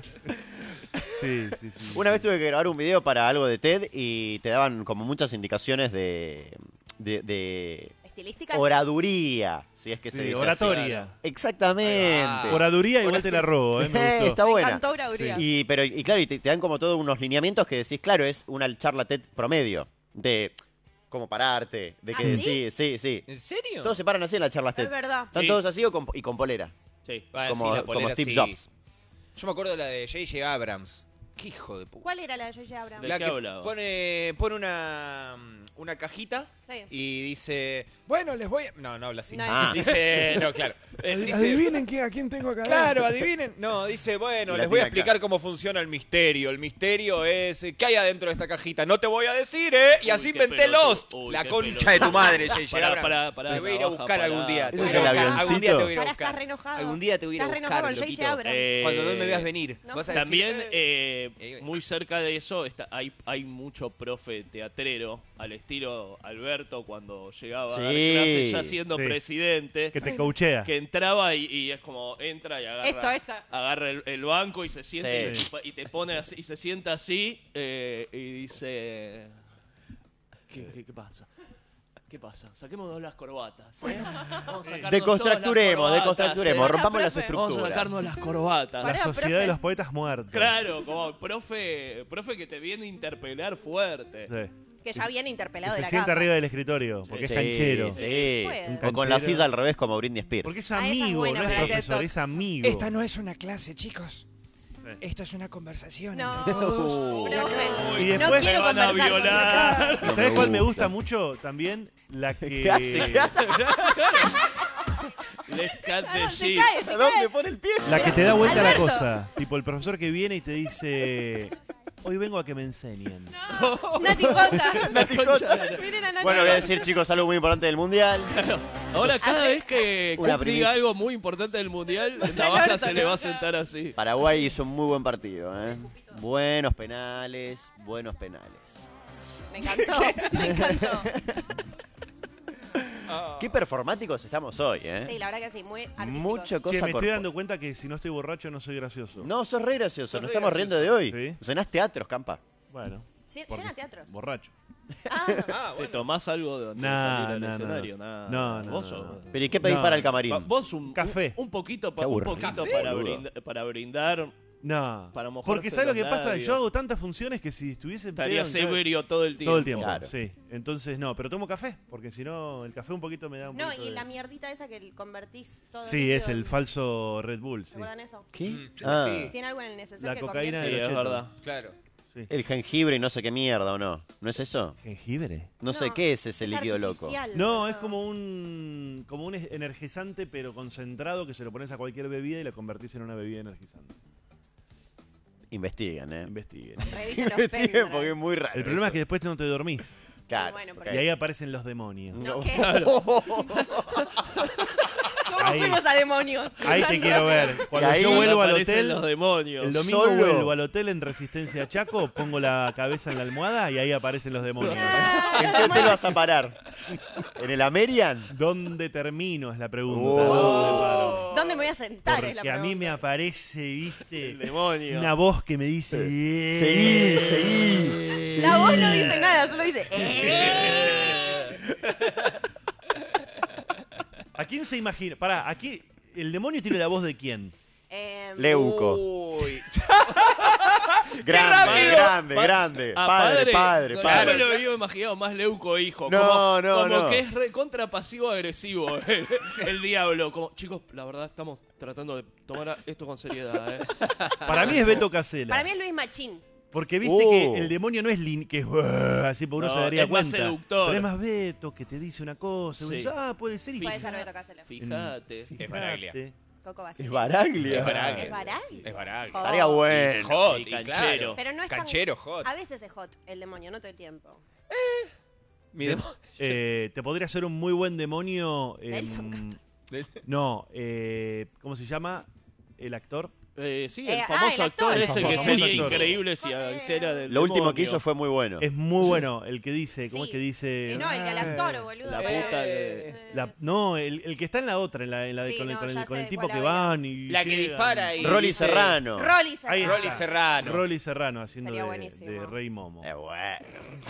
Sí, sí, sí. Una vez tuve que grabar un video para algo de TED y te daban como muchas indicaciones de, de, de Estilísticas. oraduría, si es que se Sí, dice oratoria. así. Exactamente. Ah. Oraduría igual te la robo, ¿eh? Me Eh, gustó. está Me buena. encantó Oraduría. Y, pero, y claro, y te, te dan como todos unos lineamientos que decís, claro, es una charla TED promedio. De cómo pararte, de que ¿Ah, sí, sí, sí. ¿En serio? Todos se paran así en las charlas TED. Es verdad. Están Sí. todos así o con, y con polera. Sí. Ah, sí, como, la como polera, Steve sí. Jobs. Yo me acuerdo de la de J J Abrams. Qué hijo de puta. ¿Cuál era la de J J Abrams? ¿De La qué que hablaba? pone, pone una, una cajita Sí. y dice, bueno, les voy a... No, no habla así. No, Ah. Dice, no, claro. Eh, dice, Adivinen quién, a quién tengo acá. Claro, adivinen. No, dice, bueno, Y la les voy a tira explicar acá. cómo funciona el misterio. El misterio es, eh, ¿qué hay adentro de esta cajita? No te voy a decir, ¿eh? Y Uy, así qué inventé pelotudo. Lost. Uy, La qué concha pelotudo. de tu madre, J J Pará, Abrams. pará, pará, Te voy a ir a baja, buscar pará. algún día. Te ¿Ese voy es a el buscar. avioncito? Algún día te voy a ir a Ahora buscar. estás re enojado. Algún día te voy a ir a Estás re buscar, enojado con J J loquito. Abrams. Eh, Cuando no me veas venir. No. Vas a decir, También, eh, eh, muy cerca de eso, está, hay, hay mucho profe teatrero, al estilo Alberto cuando llegaba a dar Sí. clases ya siendo Sí. presidente, Que te coachea. que entraba y, y es como entra y agarra, Esto, esto. agarra el, el banco y se siente Sí. y, y te pone así, y se sienta así eh, y dice ¿Qué, qué, qué pasa? ¿Qué pasa? Saquemos las corbatas. ¿eh? Vamos a sacarnos Decontracturemos, todas las decontracturemos, corbatas, ¿eh? rompamos las profe. Vamos a estructuras. sacarnos las corbatas. La Pará, sociedad profe. de los poetas muertos. Claro, como profe, profe que te viene a interpelar fuerte. Sí. Que ya viene Que interpelado se de la sienta casa. arriba del escritorio, porque Sí, es canchero. Sí. Puede. O con la Canchero. silla al revés como Britney Spears. Porque es Ah, esa es amigo, buena, no es para el profesor, TED es amigo. Esta no es una clase, chicos. Esto es una conversación. No, entre todos. Uh. profe. Y No después quiero me van a conversar con violar. No ¿Sabes me cuál me gusta. gusta mucho? También la que... ¿Qué hace? ¿Qué hace? Les cante Ah, no, se G. cae, se ¿A dónde cae. pone el pie? La que te da vuelta Alberto. la cosa. Tipo el profesor que viene y te dice... Hoy vengo a que me enseñen. Nati Cota. Nati Cota. Miren a Nati Bueno, voy a Cota. decir, chicos, algo muy importante del Mundial. Ahora cada Hace- vez que Una Cook primicia. diga algo muy importante del mundial, Navaja Alberto, se le va a ¿no? sentar así. Paraguay hizo un muy buen partido, ¿eh? Buenos penales, buenos penales. Me encantó, me encantó. Qué performáticos estamos hoy, ¿eh? Sí, la verdad que sí, muy artísticos. Mucha cosa Che, me estoy corpo- dando cuenta que si no estoy borracho no soy gracioso. No, sos re gracioso, Sos nos re estamos riendo de hoy. Sí. Cenás teatros, Campa. Bueno. Sí, por- llena teatros. Borracho. Ah, Ah, ¿Te bueno. tomás algo de antes de Nah, salir al nah, nah, escenario? no. Nah, No, no, vos no, sos- no. ¿Pero y qué pedís No. para el camarín? Va- Vos un, Café. un, un poquito, pa- Qué un aburrido. poquito Café, para, boludo. brinda- para brindar. No. Para mojarse Porque ¿sabes lo los que pasa? labios. Yo hago tantas funciones que si estuviese en Estaría pedo en cada- ebrio todo el tiempo. todo el tiempo. Claro. Sí. Entonces no, pero tomo café, porque si no el café un poquito me da un no, poquito y de- la mierdita esa que convertís todo. Sí, líquido es el en- falso Red Bull, sí. ¿Recuerdan eso? ¿Qué? Mm, Ah, sí. Tiene algo en el neceser La que cocaína Sí, de convierte- es los chetos. verdad. Claro. Sí. el jengibre y no sé qué mierda, ¿o no? ¿No es eso? ¿Jengibre? No, sé qué es ese líquido loco. artificial, No, boludo. es como un como un energizante pero concentrado que se lo pones a cualquier bebida y lo convertís en una bebida energizante. Investigan, ¿eh? Investiguen. Revisen los Investiguen pendrive. porque es muy raro. El problema es eso. que después no te dormís. Claro. Bueno, ok. porque- Y ahí aparecen los demonios. No, ¿qué? ¿Cómo Ahí. fuimos a demonios? Ahí te quiero ver. Cuando Y ahí yo vuelvo al aparecen hotel, los demonios. el domingo Solo. vuelvo al hotel en Resistencia Chaco, pongo la cabeza en la almohada y ahí aparecen los demonios. ¿En qué hotel vas a parar? ¿En el Amerian? ¿Dónde termino? Es la pregunta. Oh. ¿Dónde paro? ¿Dónde me voy a sentar? Es la Porque a mí me pregunta. aparece, viste, El demonio. una voz que me dice... Seguí, seguí. La voz no dice nada, solo dice. "Eh". ¿A quién se imagina? Pará, aquí el demonio tiene la voz de quién. Eh, Leuco. Uy. Grande, grande, Pa- grande. Ah, Padre, padre, no, padre. Yo me lo había imaginado más leuco hijo. No, como, no, como no. que es recontra pasivo-agresivo el, el diablo. Como, chicos, la verdad estamos tratando de tomar esto con seriedad. ¿eh? Para mí es Beto Casella. Para mí es Luis Machín. Porque viste Oh. que el demonio no es lin- que es uh, así, porque uno No, se daría es más cuenta. seductor. Pero es más Beto que te dice una cosa. y uno Sí. dice, ah, puede ser. y Puede fíjate. ser Beto Casella. Fíjate. Es Baraglia. Coco Es Basile. Baraglia. Es Baraglia. ¿Es Baraglia? Es Baraglia. Joder. Estaría bueno. Es hot, Sí, y canchero. claro. Pero no es tan- Canchero hot. A veces es hot el demonio, no todo el tiempo. Mi demo- Eh, te podría ser un muy buen demonio. em, Nelson no, eh, ¿cómo se llama? El actor. Eh, sí, Eh, el ah, famoso el actor. actor El ese que famoso sería actor. increíble si Joder. hiciera del Lo último que demonio. hizo fue muy bueno. Es muy bueno el que dice, ¿cómo Sí. es que dice? Eh, no, el del actor, boludo. La para- puta que- Eh, La- no, el, el que está en la otra, en la, en la de- Sí, con, el, no, con el- ya con el sé tipo cuál que habla. van y La que llegan. dispara y Rolly dice- Serrano. Rolly Ahí Serrano. Rolly Serrano. Rolly Serrano haciendo Sería de, buenísimo. de Rey Momo. Eh, bueno.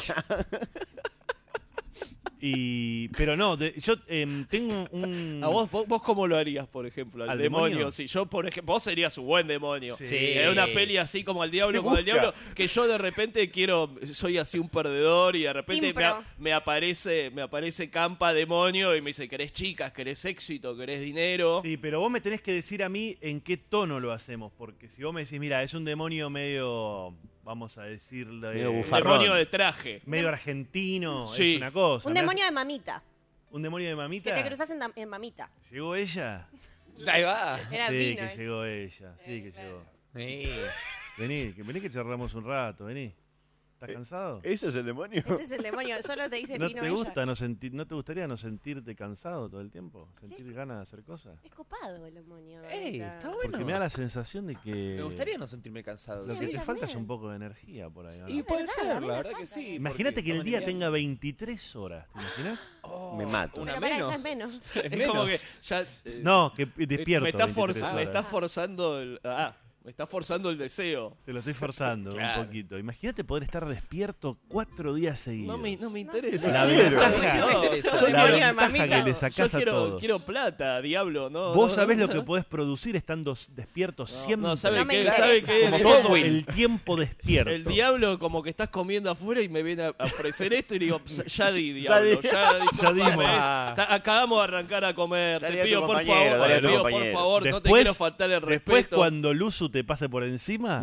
Y, pero no, de- yo em, tengo un... ¿A vos, vos, vos cómo lo harías, por ejemplo? Al, ¿Al demonio. demonio? Sí, yo, por ejemplo, vos serías un buen demonio. Sí. Es una peli así como al diablo, ¿Qué como el busca? diablo, que yo de repente quiero, soy así un perdedor y de repente me, Impro. a- me aparece me aparece Campa demonio y me dice, ¿querés chicas? ¿Querés éxito? ¿Querés dinero? Sí, pero vos me tenés que decir a mí en qué tono lo hacemos, porque si vos me decís, mira, es un demonio medio, vamos a decirlo, Medio eh, bufarrón. Demonio de traje. medio argentino, Sí. es una cosa. Un Me demonio hace- de mamita. ¿Un demonio de Que mamita? te cruzas en, dam- en mamita. ¿Llegó ella? Ahí va. Era sí, vino. que eh. llegó ella, sí que llegó. Sí. Vení, que, vení que charlamos un rato, vení. ¿Estás cansado? ¿Ese es el demonio? Ese es el demonio. Solo te dice ¿No vino te ella. gusta no sentir, no te gustaría no sentirte cansado todo el tiempo? ¿Sentir ganas de hacer cosas? Es copado el demonio. Ey, ahorita. está bueno. Porque me da la sensación de que Me gustaría no sentirme cansado. lo Sí, que a te mí falta es también. un poco de energía por ahí. ¿o no? Y puede verdad, ser, a mí la me verdad que falta. sí. Imagínate porque que el estamos día en tenga veintitrés horas, ¿te imaginas? Oh, Me mato. Una Pero para menos. ella es menos. Es Es como que menos. ya... eh, No, que eh, despierto. me está, veintitrés forza- me horas. está forzando el... Ah, me está forzando el deseo. Te lo estoy forzando Claro. un poquito. Imagínate poder estar despierto cuatro días seguidos. No me, no me No interesa. sé. La Cero. ventaja, No, me yo interesa. la Demonio quiero- de ventaja mamita. que le Yo sacás a quiero, todos. quiero plata, diablo, ¿no? Vos no, sabés no, lo que podés producir estando s- despierto No, siempre. no, ¿sabe No me qué? interesa. ¿Sabe qué? Como El- todo Edwin. el tiempo despierto. El diablo como que estás comiendo afuera y me viene a a ofrecer esto y digo, "Pues, ya di, diablo, di. ya, di, Ya dimos. discúlpame, ta- acabamos de arrancar a comer, Dale te a tu pido por compañero, favor, dale a te tu pido por compañero. favor, no te Después- quiero faltar el Después respeto, cuando Luzu te pase por encima,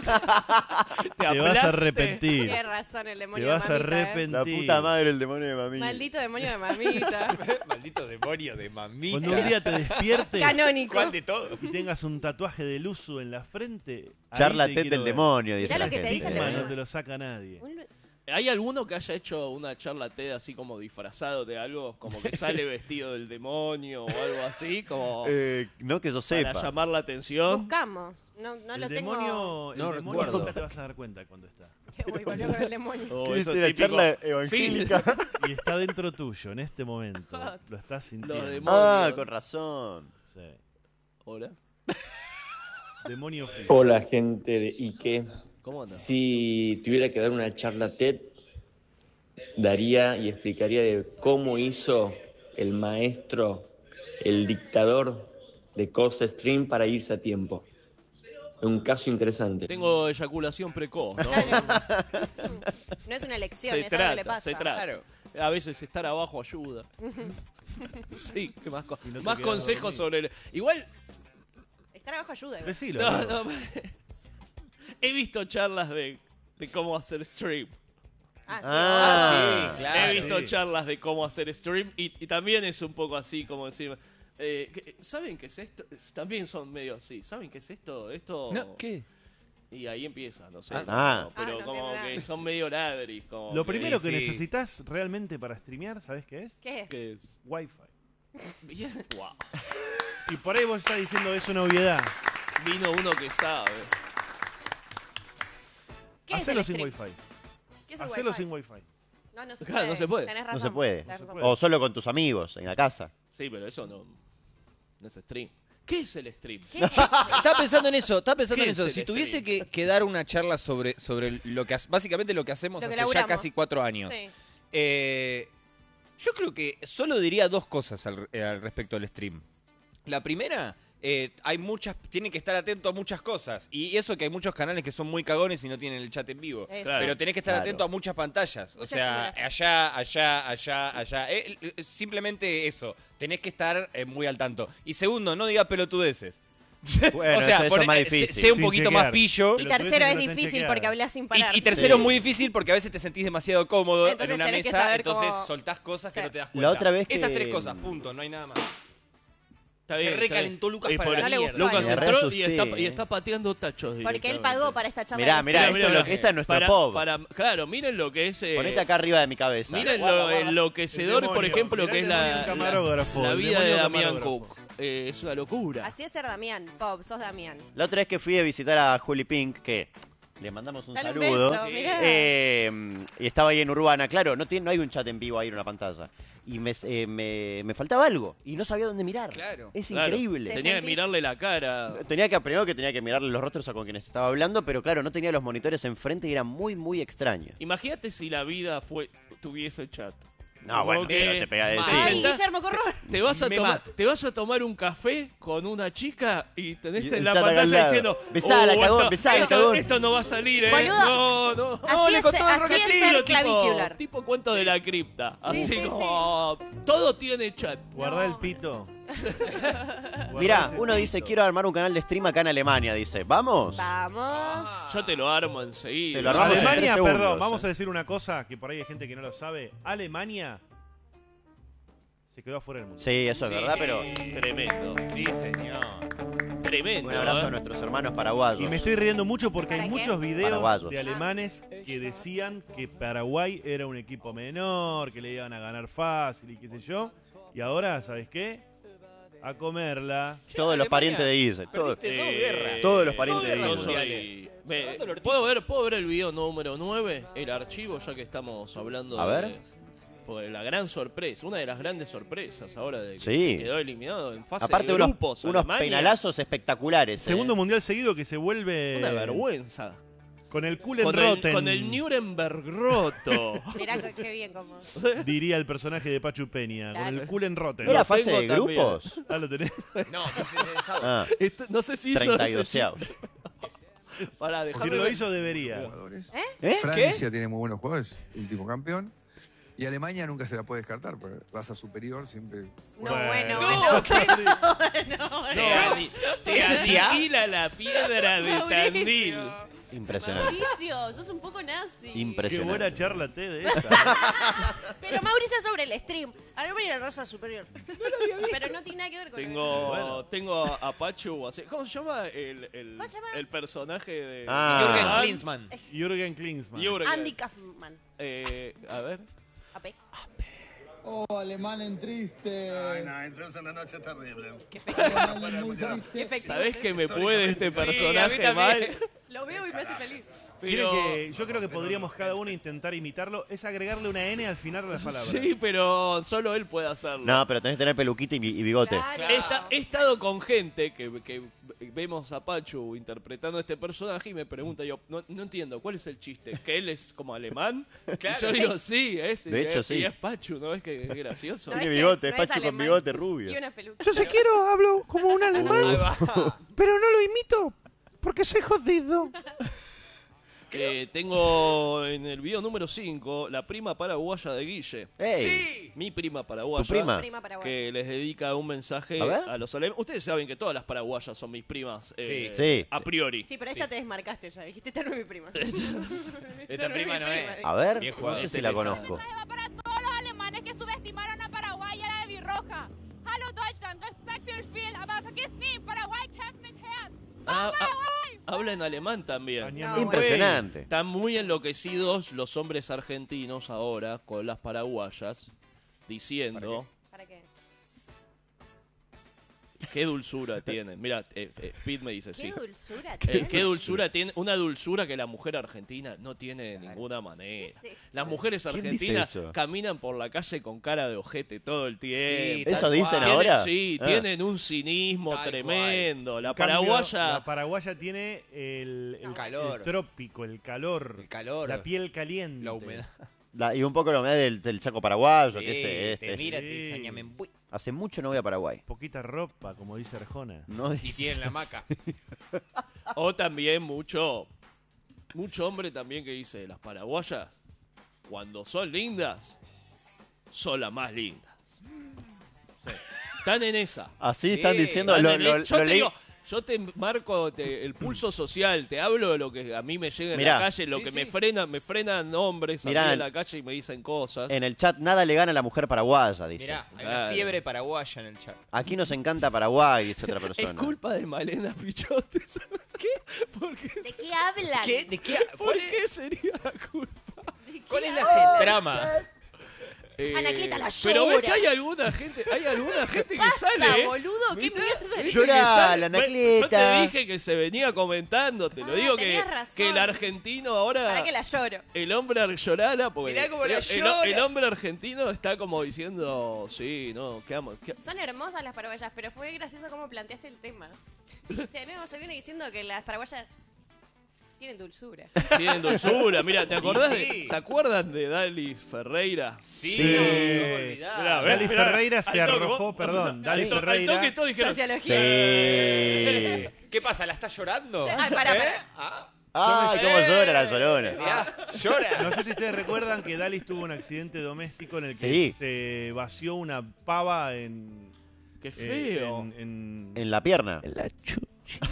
te, te vas aplaste. a arrepentir. Tiene razón el Te demonio de vas a mamita. ¿eh? arrepentir. La puta madre, el demonio de mami. Maldito demonio de mamita. Maldito demonio de mamita. Cuando un día te despiertes Canónico. ¿Cuál de todo? y tengas un tatuaje de Luzu en la frente, ahí Charla te Ted quiero del ver. demonio, dice Mirá la lo que te gente. dice el Encima demonio. no te lo saca nadie. Un- ¿Hay alguno que haya hecho una charla TED así como disfrazado de algo? Como que sale vestido del demonio o algo así, como Eh, no que yo para sepa. llamar la atención. Buscamos. No, no el lo tengo. demonio, el No demonio recuerdo. nunca te vas a dar cuenta cuando está. Uy, volvió con el demonio. O ¿Qué eso dice la típico- charla Sí, evangélica? Y está dentro tuyo en este momento. Hot. Lo estás sintiendo. Los demonios. Ah, con razón. Sí. Hola. Demonio físico. Hola gente de Ike. ¿Cómo andas? Si tuviera que dar una charla TED, daría y explicaría de cómo hizo el maestro, el dictador de Coast Stream para irse a tiempo. Un caso interesante. Tengo eyaculación precoz, ¿no? No es una elección, se es algo que le trata, pasa. se trata. Claro. A veces estar abajo ayuda. Sí, ¿qué más, co- Y no te más quedas consejos dormido. sobre el... Igual, Estar abajo ayuda. igual. Decilo. no, ¿no? no, he visto charlas de, de cómo hacer stream. Ah, sí. Ah, sí, claro. he visto sí. charlas de cómo hacer stream y, y también es un poco así como decir... eh, que- ¿Saben qué es esto? También son medio así. ¿Saben qué es esto? Esto... No, ¿qué? Y ahí empieza, no sé. Ah. no, pero Ah, no como entiendo que nada. son medio ladris. Como Lo que- primero que sí. necesitas realmente para streamear, ¿sabes qué es? ¿Qué? que es... Wi-Fi. Bien. Wow. Y por ahí vos estás diciendo es una obviedad. Vino uno que sabe. ¿Qué es Hacelo el sin stream? Wi-Fi. ¿Qué es el Hacelo wifi? sin Wi-Fi. No, no se Claro, puede. no se puede. Tenés No razón. se puede. tenés razón. O solo con tus amigos, en la casa. Sí, pero eso no, no es stream. ¿Qué es el stream? ¿Qué es? Estaba pensando en eso, estaba pensando ¿Qué en eso. es Si el tuviese stream? que, que dar una charla sobre, sobre lo que ha- básicamente lo que hacemos Lo que hace ya laburamos. casi cuatro años. Sí. Eh, yo creo que solo diría dos cosas al, eh, al respecto del stream. La primera, eh, hay muchas, tienen que estar atentos a muchas cosas. Y eso que hay muchos canales que son muy cagones y no tienen el chat en vivo. Eso. Claro. Pero tenés que estar Claro. atento a muchas pantallas. O Muchas sea, figuras. allá, allá, allá, allá. Eh, eh, simplemente eso. Tenés que estar eh, muy al tanto. Y segundo, no digas pelotudeces. Bueno, o sea, eso- eso pone- es más eh, difícil. sé- sé un Sin poquito chequear. más pillo. Y Pero tercero tuviese es que no estén difícil chequeadas. porque hablas sin parar. Y, y tercero Sí. es muy difícil porque a veces te sentís demasiado cómodo Entonces en una tenés que mesa, saber entonces cómo- soltás cosas que Sí. no te das La cuenta. otra vez que- Esas tres cosas, punto, no hay nada más. Está Se bien, está recalentó bien. Lucas Y para por- la No le mierda. gustó Lucas Me entró y reasusté, está, y eh. está pateando tachos. Porque él directamente. pagó para esta charla. Mirá, de- mirá, esto es lo que- esta es nuestra para, pop. para- claro, miren lo que es. eh, Ponete acá arriba de mi cabeza. Miren Guarda, lo guarda. enloquecedor, El por demonio. ejemplo, Mirá que el es la, demonio camarógrafo, la el vida de demonio Damián camarógrafo. Cook. Eh, es una locura. Así es ser Damián. Pop, sos Damián. La otra vez que fui a visitar a Juli Pink, que le mandamos un Dale un saludo. beso, mirá. eh, y estaba ahí en Urbana. Claro, no, tiene, no hay un chat en vivo ahí en una pantalla. Y me, eh, me, me faltaba algo. Y no sabía dónde mirar. Claro. Es Claro. increíble. Tenía que sentís? mirarle la cara. Tenía que primero que tenía que mirarle los rostros a con quienes estaba hablando, pero claro, no tenía los monitores enfrente y era muy, muy extraño. Imagínate si la vida fue tuviese chat. No, bueno, Como que pero te pega de Mal. decir. Ay, sentás- Guillermo Corrón. Te vas, a Me tomar, mato. te vas a tomar un café con una chica y tenés Y en el la chat acá al pantalla lado. diciendo Besala, "Oh, cagón, esto, besala, esto- cagón". esto no va a salir, ¿eh? Boludo, no, no. así No, le es- contó el así es roquetino, ser tipo- clavicular. Tipo cuento de la cripta. Sí, Así sí, como todo tiene chat. Guarda No. el pito. Mirá, uno dice, quiero armar un canal de stream acá en Alemania. Dice, ¿vamos? Vamos. Yo te lo armo enseguida. Te lo armamos en tres Alemania, segundos. perdón, vamos a decir una cosa que por ahí hay gente que no lo sabe. Alemania se quedó afuera del mundo. Sí, eso es Sí. verdad, pero Tremendo. Sí, señor. Tremendo. un abrazo ¿eh? a nuestros hermanos paraguayos. Y me estoy riendo mucho porque hay ¿Para qué? muchos videos Paraguayos. de alemanes que decían que Paraguay era un equipo menor, que le iban a ganar fácil y qué sé yo. Y ahora, ¿sabes qué? A comerla. Todos los Alemania, parientes de Guise. Todos, Perdiste dos Eh, guerras. todos los parientes de Dos Yo guerras Guise. mundiales. soy- me- Jugando el ortito. ¿puedo, ver, ¿Puedo ver el video número nueve? El archivo, ya que estamos hablando A de, ver. pues, la gran sorpresa, una de las grandes sorpresas ahora de que Sí. se quedó eliminado en fase Aparte de unos, grupos. unos Alemania. penalazos espectaculares. eh. Segundo mundial seguido que se vuelve Una vergüenza. con el culen Con el, roten, con el Nuremberg roto. Mirá qué qué bien como. diría el personaje de Pachu Peña. Con Claro. el culen roten. ¿Era Lo fase tengo de también. grupos? Ah, lo tenés. No, que se deshago. Ah, Esto- no sé si hizo treinta y ese dos. chiste. Para Si dejarme lo ver. hizo, debería. jugadores. ¿Eh? Francia tiene muy buenos jugadores, último campeón. Y Alemania nunca se la puede descartar, porque raza superior siempre. No, bueno, No, bueno. ¿qué? Te, ani- te ¿Ese sí, ah? aniquila la piedra de Mauricio. Tandil. Impresionante. Mauricio, sos un poco nazi. Qué Impresionante. buena charla T de esa. Pero Mauricio sobre el stream. Alemania era raza superior. Pero no tiene nada que ver con Tengo, Bueno. tengo a, a Pachu, así- ¿cómo se llama el, el, ¿Cómo se llama? el personaje de Ah. Jürgen Ah, Klinsmann. Jürgen Klinsmann. Jürgen. Andy Kaufman. Eh, a ver. A P. Oh, alemán en triste. Ay, no, entramos en una noche terrible. Qué Alemán en muy Qué triste. efectivo. ¿Sabés que me puede este Sí, a mí personaje también. mal? Lo veo y me hace feliz. Quiere Pero, que, yo creo que podríamos cada uno intentar imitarlo. Es agregarle una N al final de las palabras. sí, pero solo él puede hacerlo. No, pero tenés que tener peluquita y, y bigote. Claro. He, esta- he estado con gente que, que vemos a Pachu interpretando a este personaje y me pregunta yo, no, no entiendo, ¿cuál es el chiste? ¿Que él es como alemán? Claro. Y yo digo, sí, es, De hecho, y sí. es Pachu, ¿no ves que es gracioso? No, Tiene es que bigote, no es es Pachu con alemán. bigote Y rubio. una peluca. Yo si quiero hablo como un alemán, Ahí va. pero no lo imito porque soy jodido. Eh, tengo en el video número cinco la prima paraguaya de Guille. ¡Ey! Mi prima paraguaya. ¿Tu prima? Prima paraguaya. Que les dedica un mensaje A ver. a, los alemanes. Ustedes saben que todas las paraguayas son mis primas. eh, Sí. A priori. Sí, pero esta te desmarcaste ya. Dijiste, esta no es mi prima. Esta prima no es. A ver, Bien no jugado. sé si la conozco. Va para todos los alemanes que subestimaron a Paraguay y a la de Birroja. Hallo Deutschland, Respekt für el Spiel, aber vergiss nie, Paraguay kämpft mit Herz. Ah, ah, habla en alemán también. Añame No, un güey. Impresionante. Están muy enloquecidos los hombres argentinos ahora con las paraguayas diciendo ¿Para qué? qué dulzura tienen. Mira, eh, eh, Pete me dice ¿Qué sí. dulzura Eh, tiene? qué dulzura tiene, una dulzura que la mujer argentina no tiene de ninguna manera. ¿Qué es esto? Las mujeres ¿Quién dice argentinas eso? caminan por la calle con cara de ojete todo el tiempo. ¿Eso tal dicen cual. Tienen- ahora? Sí, Ah. tienen un cinismo Tal tremendo. La En cambio, paraguaya. La paraguaya tiene el, el- Calor. el trópico, el calor. El calor. La piel caliente. La humedad. La- y un poco la humedad del, del Chaco paraguayo, que Sí, sé, te este. mira, Sí. te dice, "Ñame, bui". Hace mucho no voy a Paraguay. Poquita ropa, como dice Arjona. No Y dices tienen la hamaca. O también mucho, mucho hombre también que dice, las paraguayas, cuando son lindas, son las más lindas. Sí. Están en esa. Así están Sí, diciendo. Están Lo, en lo- el- yo lo te leí- digo, yo te marco te- el pulso social, te hablo de lo que a mí me llega en Mirá. la calle, lo Sí, que sí. me frenan, me frenan hombres a Mirá, mí en en- la calle y me dicen cosas. En el chat, nada le gana a la mujer paraguaya, dice. Mirá, hay Claro. una fiebre paraguaya en el chat. Aquí nos encanta Paraguay, dice otra Es persona. culpa de Malena Pichote. ¿Qué? ¿Por qué, ¿De qué hablan? ¿Qué? ¿De qué? ¿Por ¿Cuál, qué sería la culpa? cuál es la trama? Eh, Anacleta la Pero ves llora. que hay alguna gente, hay alguna gente que pasa, sale. ¿eh? boludo? ¿Qué ¿Viste? mierda? ¿Viste Llorá, que sale? la Ve- Anacleta. Yo te dije que se venía comentando, te lo Ah, digo que, tenías razón. que el argentino ahora. Para que la lloro. El hombre ar- llorala porque Mirá cómo la el, el- llora. el hombre argentino está como diciendo, sí, no, qué amo. qué- Son hermosas las paraguayas, pero fue gracioso cómo planteaste el tema. Dijiste, no, se viene diciendo que las paraguayas tienen dulzura. Tienen dulzura. Mira, ¿te acordás? Y sí. de- ¿Se acuerdan de Dalis Ferreira? Sí, Sí. no, no olvidar. Mirá, Dali mirá, Ferreira se al toque, arrojó, vos- perdón, Dali al to- al Ferreira. toque todos dijeron, Sociología. Sí. ¿Qué pasa? ¿La está llorando? Sí, ay, pará, ¿Eh? pará. Ah, Ay, cómo llora la llorona. mirá, llora. No sé si ustedes recuerdan que Dalis tuvo un accidente doméstico en el que Sí. se vació una pava en... qué eh, feo. en- en- En la pierna. y después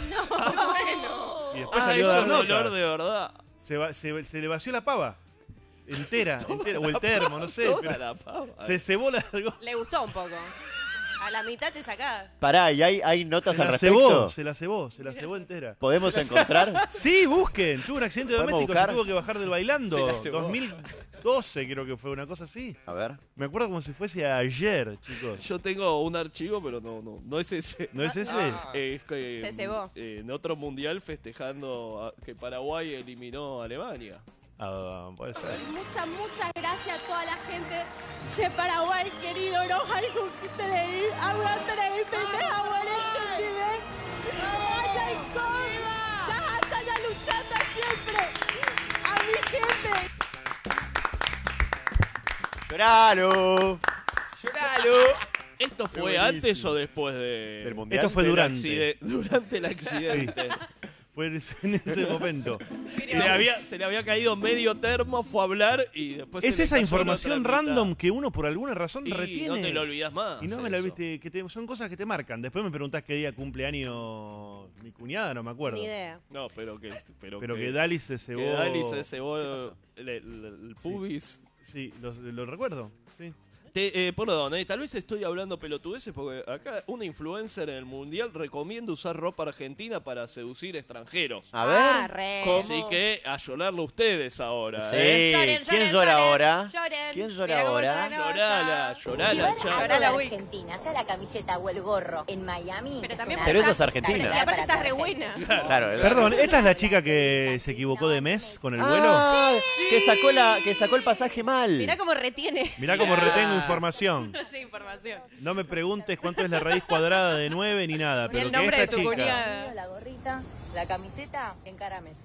Ah, salió eso a dar es notas. dolor de verdad. Se, va- se- se le vació la pava. Entera, entera. O el termo, no sé. Toda pero la pava. se cebó la... Le gustó un poco. A la mitad te sacás. Pará, ¿y hay, hay notas Se al la respecto? cebó, se la cebó, se la cebó entera. ¿Podemos encontrar? Sí, busquen. Tuvo un accidente ¿Podemos doméstico, buscar? se tuvo que bajar del bailando. Se la cebó. dos mil doce creo que fue, una cosa así. A ver. Me acuerdo como si fuese ayer, chicos. Yo tengo un archivo, pero no, no, no es ese. ¿No es ese? Ah. Eh, es que, Se cebó. eh, en otro mundial festejando a- que Paraguay eliminó a Alemania. Ah, puede ser. Muchas, muchas gracias a toda la gente de Paraguay, querido. No algo que te leí. Aguantare y pendeja, nivel. ¡Vaya y corra! ¡Hasta la luchata siempre! ¡A mi gente! ¡Lloralo! ¡Lloralo! ¿Esto Qué fue buenísimo. antes o después de, ¿Del mundial? Esto fue del durante. accide- durante el accidente? Fue en ese, en ese momento. Se le, había, se le había caído medio termo, fue a hablar y después se Es le esa cayó la información otra mitad. random que uno por alguna razón Y retiene. no te lo olvidas más. Y no me la eso. viste, que te- son cosas que te marcan. Después me preguntás qué día cumpleaños mi cuñada, no me acuerdo. Ni idea. No, pero que. Pero, Pero que Dali se cebó. Que Dali se cebó el, el- el pubis. Sí, lo, lo recuerdo. Sí. Te, eh, perdón, eh, tal vez estoy hablando pelotudeces porque acá una influencer en el mundial recomienda usar ropa argentina para seducir extranjeros. A ver. Ah, re. ¿Cómo? Así que a llorarlo ustedes ahora. Sí. ¿eh? Lloren, ¿Quién lloren, llora lloren, ahora? lloren. ¿Quién llora Mira cómo ahora? llora Llorala, Rosa. llorala, Llevar chao. algo Llorala, de Wii. Argentina, sea la camiseta o el gorro en Miami. Pero es también una Pero esa es gran Argentina. carta Y aparte para estás re Argentina. buena. Claro, es- Perdón, ¿esta es la chica que se equivocó de mes con el vuelo? Ah, que sacó la, que sacó el pasaje mal. Mirá cómo retiene. Mirá cómo retengo información. Sí, información. No me preguntes cuánto es la raíz cuadrada de nueve ni nada, Ni pero el que nombre esta de tu chica... cuñada. La gorrita, la camiseta, encara Messi.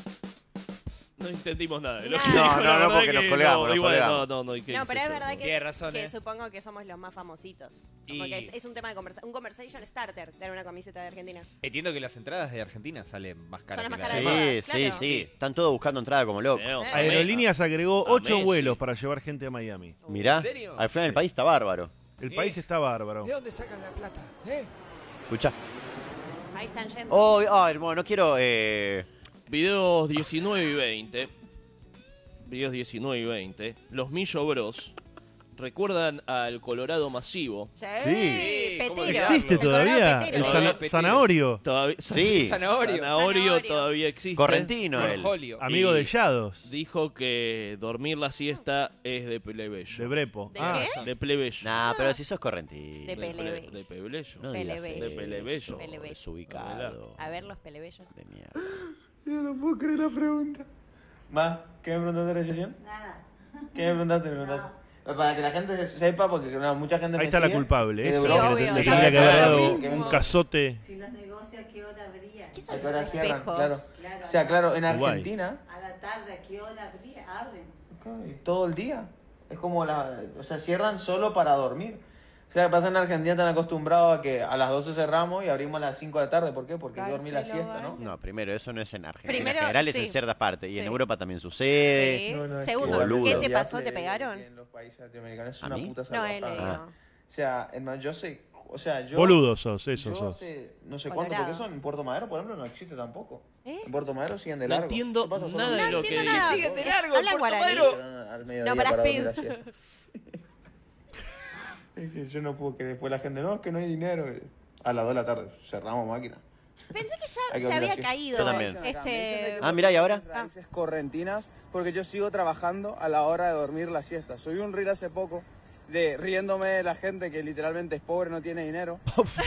No entendimos nada. de lo Nada. que No, dijo, no, la no, verdad porque que nos colgamos, nos igual, colgamos. No, no, no, ¿y qué No, hice pero es yo? verdad que, Tienes razón, que eh. supongo que somos los más famositos. Como Y- que es, es un tema de conversa un conversation starter tener una camiseta de Argentina. Entiendo que las entradas de Argentina salen más caras. Son las que más las caras de- de Sí, todas, sí, claro. sí. Están todos buscando entrada como locos. Tenemos a Aerolíneas agregó a ocho Messi. vuelos para llevar gente a Miami. Mirá, ¿En serio? al final el país está bárbaro. El país está bárbaro. ¿De dónde sacan la plata? ¿Eh? Escucha. Ahí están yendo. Oh, oh, hermano, no quiero... Eh... Videos diecinueve y veinte. Videos diecinueve y veinte. Los Millo Bros. ¿Recuerdan al Colorado Masivo? Sí, Sí, ¿cómo petero. ¿Existe El Colorado todavía? petero. El Todavía sana- petero. zanahorio. Todavía, Sí. Zanahorio. Zanahorio Zanahorio. todavía existe. Correntino él. Corjolio. Amigo Y- de Yados. Dijo que dormir la siesta es de De plebeyo. Brepo. ¿De Ah, qué? De plebeyo. Nah, pero si sos correntino. De De, ple- Pelebe. de plebeyo. No digas Pelebeyo. De Pelebeyo. eso, Pelebeyo. desubicado. A ver los pelebellos. De mierda. Yo no puedo creer la pregunta. Ma, ¿qué me preguntaste de recesión? Nada. ¿Qué me preguntaste? Me preguntaste. Para que la gente sepa, porque no, mucha gente ahí me está la sigue, culpable. que Esa de que Europa- obvio. le Sí, tendría que obvio. haber dado Que un me- cazote. Si los negocios, ¿a qué hora abrían? ¿Qué ¿A son qué esos hora cierran? espejos? Claro. Claro, O sea, claro, en Uruguay. Argentina, A la tarde, ¿a qué hora abrían? Abren. claro, y todo el día. Es como la. O sea, cierran solo para dormir. O sea, pasa en Argentina están acostumbrados a que a las doce cerramos y abrimos a las cinco de la tarde. ¿Por qué? Porque hay que dormir la siesta, ¿no? No, primero, eso no es en Argentina. Primero, en general es sí. en ciertas partes. Y Sí. en Europa también sucede. Sí. No, no, es Segundo, que- boludo. ¿qué te el pasó? viaje ¿Te pegaron? En los países latinoamericanos es ¿A una mí? puta No, he salvajada. leído. O sea, hermano, yo sé, o sea, yo... Boludo sos, eso yo sos. hace no sé cuánto, Colorado. porque eso en Puerto Madero, por ejemplo, no existe tampoco. ¿Eh? En Puerto Madero siguen de No largo. entiendo ¿Qué pasa? Solo nada de un- lo que entiendo dice. nada. Siguen de Eh, largo, ¿habla Puerto guaraní? Madero. Al mediodía No, para para dormir pedo. la siesta. Es que yo no puedo que después la gente, no, es que no hay dinero. A las dos de la tarde cerramos máquina. Pensé que Hay ya que se dormir había así. caído Yo también. este... Ah, mirá, ¿y ahora? Raíces correntinas, porque yo sigo trabajando a la hora de dormir la siesta. Subí un reel hace poco de riéndome de la gente que literalmente es pobre, no tiene dinero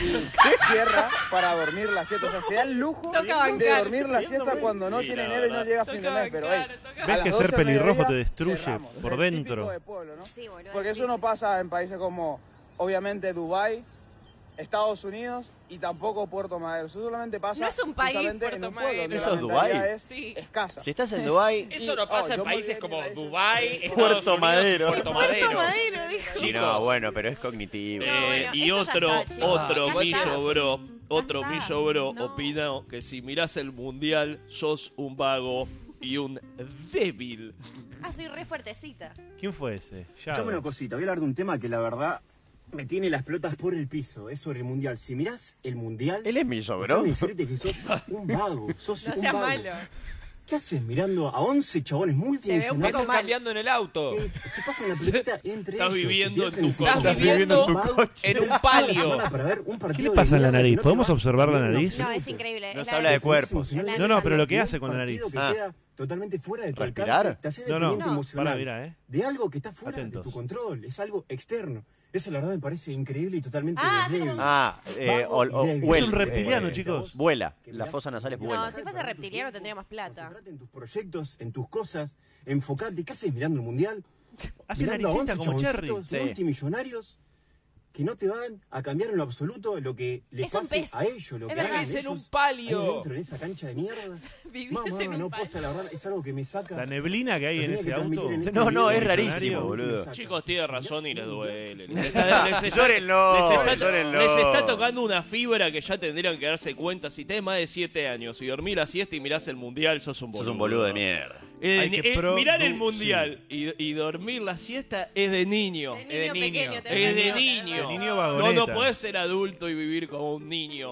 y cierra para dormir la siesta. O sea, se da el lujo Toca de bancar. dormir la siesta cuando no Sí, tiene la dinero y no verdad. llega a fin de Toca mes. Pero bancar, hey, toca a ¿Ves las que doce ser del pelirrojo mediodía te destruye cerramos. por Es dentro? típico de pueblo, ¿no? Sí, boludo. Porque eso no pasa en países como, obviamente, Dubái, Estados Unidos y tampoco Puerto Madero. Eso solamente pasa No es un país, justamente en Puerto un pueblo Madero. donde ¿Eso la es Dubái? mentalidad es Sí. escasa. Si estás en Dubái, Eso no Oh, pasa en yo países muy como bien, Dubái, Puerto Estados Unidos y Madero. Puerto Madero. Madero, dijo. sí, no, bueno, pero es cognitivo. No, Eh, bueno, y esto ya otro, está, chicos. otro Ya millo está. bro, otro está. millo bro No. opina que si mirás el mundial sos un vago y un débil. Ah, soy re fuertecita. ¿Quién fue ese? Ya. Escuchame una cosita, voy a hablar de un tema que la verdad me tiene las pelotas por el piso. Es sobre el mundial. Si mirás el mundial. Él es millo, bro. déjame decirte que sos un vago. Sos No un sea vago. malo. ¿Qué haces mirando a once chabones Se ve un multimillonarios? poco Estás mal. cambiando en el auto. que se pasan la pelota entre Estás ellos? viviendo y en te tu hacen coche. sentir Estás viviendo un vago, en un pero palio. toda la semana para ver un ¿Qué partido le de pasa en la mierda que nariz? no te ¿Podemos va observar la ni en nariz? No, es absoluto. increíble. No Es se la habla de de- cuerpos. la No, no, pero lo que Y un hace con la nariz. partido que Ah. queda totalmente fuera de tu ¿Respirar? alcance, te hace No, no. dependiente No. emocional Para, mira, eh. de algo que está fuera Atentos. de tu control, es algo externo. Eso la verdad me parece increíble y totalmente Ah, así débil. como- Ah, eh, o, o- Es un huele, reptiliano, eh, chicos. Vuela. La fosa nasal es No, vuela. si fuese reptiliano tendría más plata. Concentrate en tus proyectos, en tus cosas, enfocate. ¿Qué haces mirando el mundial? Hace Mirando a naricita once como chaboncitos Cherry. Sí. multimillonarios que no te van a cambiar en lo absoluto lo que les Es un pase pez. a ellos, lo Es que verdad. hagan Vivís en ellos un palio. ahí dentro, en esa cancha de mierda. Vivís Mamá, en un no, palio. posta, la verdad, es algo que me saca. La neblina que hay en Tenía ese que auto. transmitir en este No, no, video es rarísimo, millonario. boludo. Chicos, tiene razón y les duele. Les está, les está- Llórenlo, les está- llórenlo. les está tocando una fibra que ya tendrían que darse cuenta. Si tenés más de siete años y dormís la siesta y mirás el mundial, sos un boludo. Sos un boludo de mierda. Eh, Hay que eh, pro- mirar el du- mundial y, y dormir la siesta es de niño. De Es de niño niño. pequeño, tenés Es de razón, niño. tenés De niño No, vagoneta. no puedes ser adulto y vivir como un niño.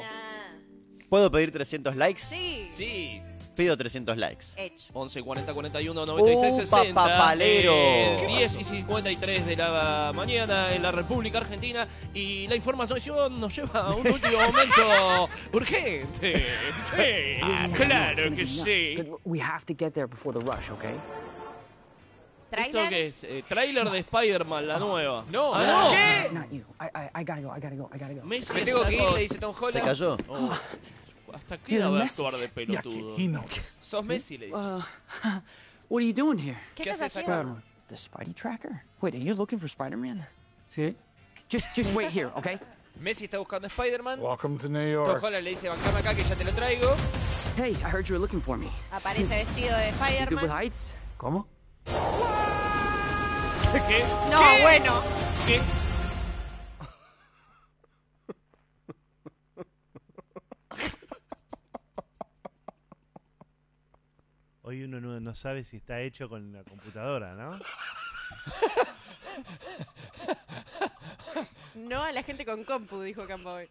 ¿Puedo pedir trescientos likes? Sí. Sí. Pido trescientos likes. Hecho. once cuarenta cuarenta y uno noventa y seis Uh, sesenta. papapalero. eh, ¿Qué diez y cincuenta y tres de la mañana en la República Argentina. Y la información nos lleva a un último momento urgente. Sí, claro que sí. We have to get there before the rush, okay? ¿Esto qué es? Eh, tráiler de Spider-Man, la nueva. No. Ah, no. ¿Qué? Not you. I, I, I gotta go. I gotta go. I gotta go. Messi Me tengo está que ir, con- le dice Tom Holland. ¿Se cayó? Oh, ¿Hasta qué edad va a actuar de pelotudo? Sos Messi, le dice. Uh, what are you doing here? ¿Qué ¿Qué estás haces haciendo? Spider-Man. The Spidey tracker? Wait, are you looking for Spider-Man? Sí. Just, just wait here, okay? Messi está buscando a Spider-Man. Welcome to New Tom York. Holland le dice, bancame acá que ya te lo traigo. Hey, I heard you were looking for me. Aparece vestido de You good with Spider-Man. heights? ¿Cómo? ¿Qué? No, bueno. ¿Qué? Hoy uno no, no sabe si está hecho con la computadora, ¿no? No a la gente con compu, dijo Campoy.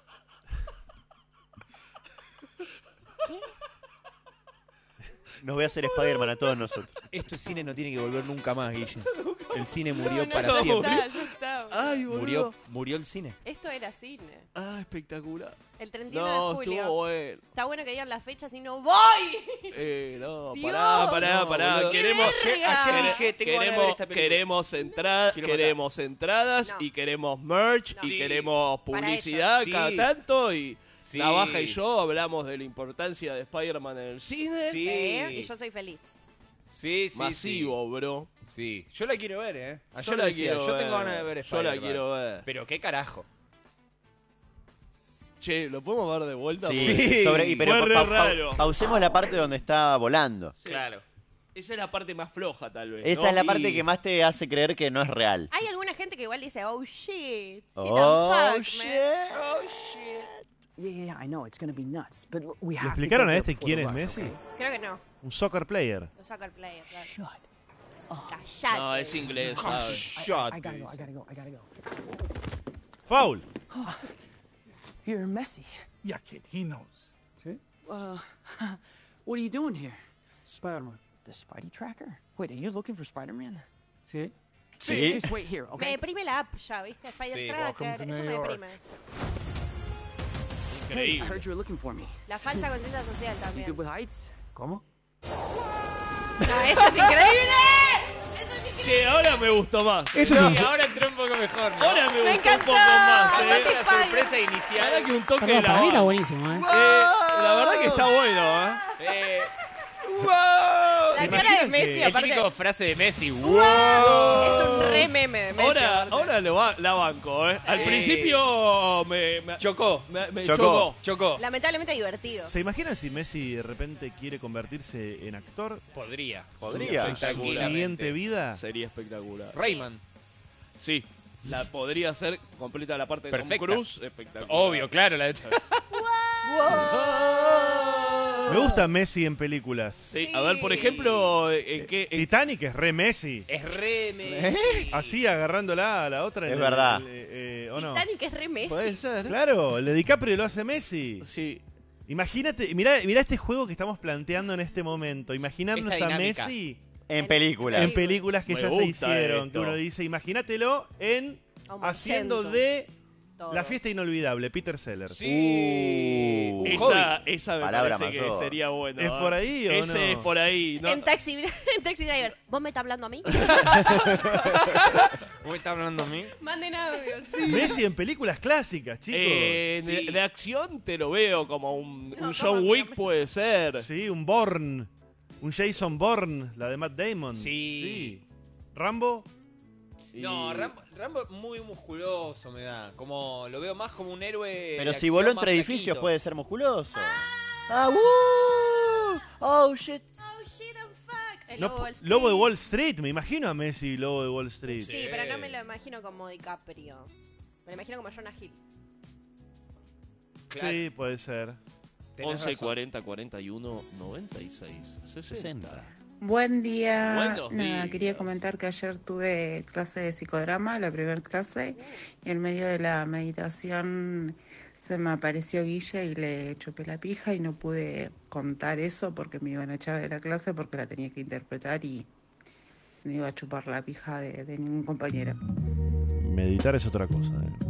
Nos voy a hacer Spider-Man a todos nosotros. Esto cine no tiene que volver nunca más, Guille. El cine murió No, no, para ya siempre. está, ya está. Ay, boludo. Murió, murió el cine. Esto era cine. Ah, espectacular. El treinta y uno No, de julio. estuvo bueno. Está bueno que digan las fechas y no voy. Eh, no, Dios. pará, pará, No, pará. boludo. Queremos, ¡Qué verga! Ayer dije, tengo ganas de ver queremos, esta película. queremos, entra- Quiero matar. queremos entradas No. y queremos merch No. y Sí. queremos Para publicidad ellos. cada Sí. tanto y Sí. Navaja y yo hablamos de la importancia de Spider-Man en el cine. Sí. Sí, y yo soy feliz. Sí, sí, Masivo, bro. Sí. Yo la quiero ver, ¿eh? Ayer Yo lo la decía, quiero yo ver. tengo ganas de ver Yo la Spider-Man. quiero ver. Pero qué carajo. Che, ¿lo podemos ver de vuelta? Sí, Sí. sobre, y, pero Fue re pa- pa- raro. pausemos la parte donde está volando. Sí. Claro. Esa es la parte más floja, tal vez. Esa ¿no? es la Y- parte que más te hace creer que no es real. Hay alguna gente gente que igual dice, oh shit, shit Oh, and fuck, shit. man. Oh, shit. Yeah, yeah, yeah, I know, it's gonna be nuts, but l- we ¿Le have to explicaron get a there este before quién the es rush, Messi? okay? Creo que no. Un soccer player. Lo saca el player, claro. Shut. Callate. No, es inglés, ¿sabes? Shot. I gotta go, I gotta go, I gotta go. Foul. You're Messi. Yeah, kid, he knows. See? Uh, what are you doing here? Spider-Man. The Spidey tracker? Wait, are you looking for Spider-Man? See? Sí. Just wait here, Me okay? deprime la app ya, ¿viste? Spider Sí. Tracker, Welcome to eso New me York. deprime. Hey, I Increíble. heard you were looking for me. La falsa conciencia social You también. good with heights? ¿Cómo? No, eso es increíble. Eso es increíble. Che, ahora me gustó más. Sí, ahora entró un poco mejor, ¿no? Ahora me, Me gustó un encantó. poco más, Fue ¿eh? una sorpresa inicial. La verdad que un toque de Perdón, la para mí está banda. buenísimo, ¿eh? Eh, la verdad que está bueno, ¿eh? Eh, ¡wow! La cara de Messi, El aparte. típico frase de Messi. ¡Wow! Es un re meme de Messi. Ahora, aparte. ahora lo va- la banco, ¿eh? Al Eh. principio me, me, Chocó. me, me Chocó. chocó. Chocó. Lamentablemente divertido. ¿Se imaginan si Messi de repente quiere convertirse en actor? Podría. Podría. ¿En su Tranquilamente. siguiente vida? Sería espectacular. Rayman. Sí, la podría ser completa la parte de Perfecta. Tom Cruise. Espectacular. Obvio, claro. La... Me gusta Messi en películas. Sí, a ver, por ejemplo, ¿en qué? en- Titanic es re Messi. Es re Messi. Así agarrándola a la otra. Es en el- verdad. el- eh, eh, ¿o no? Titanic es re Messi. Puede ser. Claro, el de DiCaprio lo hace Messi. Sí. Imagínate, mirá, mirá este juego que estamos planteando en este momento. Imaginarnos Esta a dinámica. Messi En películas. en películas que Me ya se gusta hicieron. esto. Que uno dice, imagínatelo en Como haciendo Chento. de Todos. La fiesta inolvidable, Peter Sellers. Sí. Uh, Esa, esa me Palabra parece mayor. que sería bueno. ¿Es ¿eh? por ahí o Ese no? es por ahí. No, En Taxi, en Taxi Driver. ¿Vos me estás hablando a mí? ¿Cómo está hablando a mí? Manden audio. Sí. Messi en películas clásicas, chicos. eh, de, Sí. de acción te lo veo como un, No, un John ¿cómo? Wick puede ser. Sí, un Bourne. Un Jason Bourne, la de Matt Damon. Sí. Sí. Rambo. No, Rambo, Rambo muy musculoso me da. Como lo veo más como un héroe. Pero de si acción voló más entre edificios flaquito. puede ser musculoso. Ah, uh, oh shit. Oh, shit and fuck. El No, Lobo de Wall Street. Lobo de Wall Street, me imagino a Messi, Lobo de Wall Street. Sí, pero no me lo imagino como DiCaprio. Me lo imagino como Jonah Hill. Sí, puede ser. Tenés once, razón. cuarenta, cuarenta y uno, noventa y seis, sesenta. Buen día. Buenos Nada, días. quería comentar que ayer tuve clase de psicodrama, la primera clase, y en medio de la meditación se me apareció Guille y le chupé la pija y no pude contar eso porque me iban a echar de la clase porque la tenía que interpretar y no iba a chupar la pija de, de ningún compañero. Meditar es otra cosa. eh.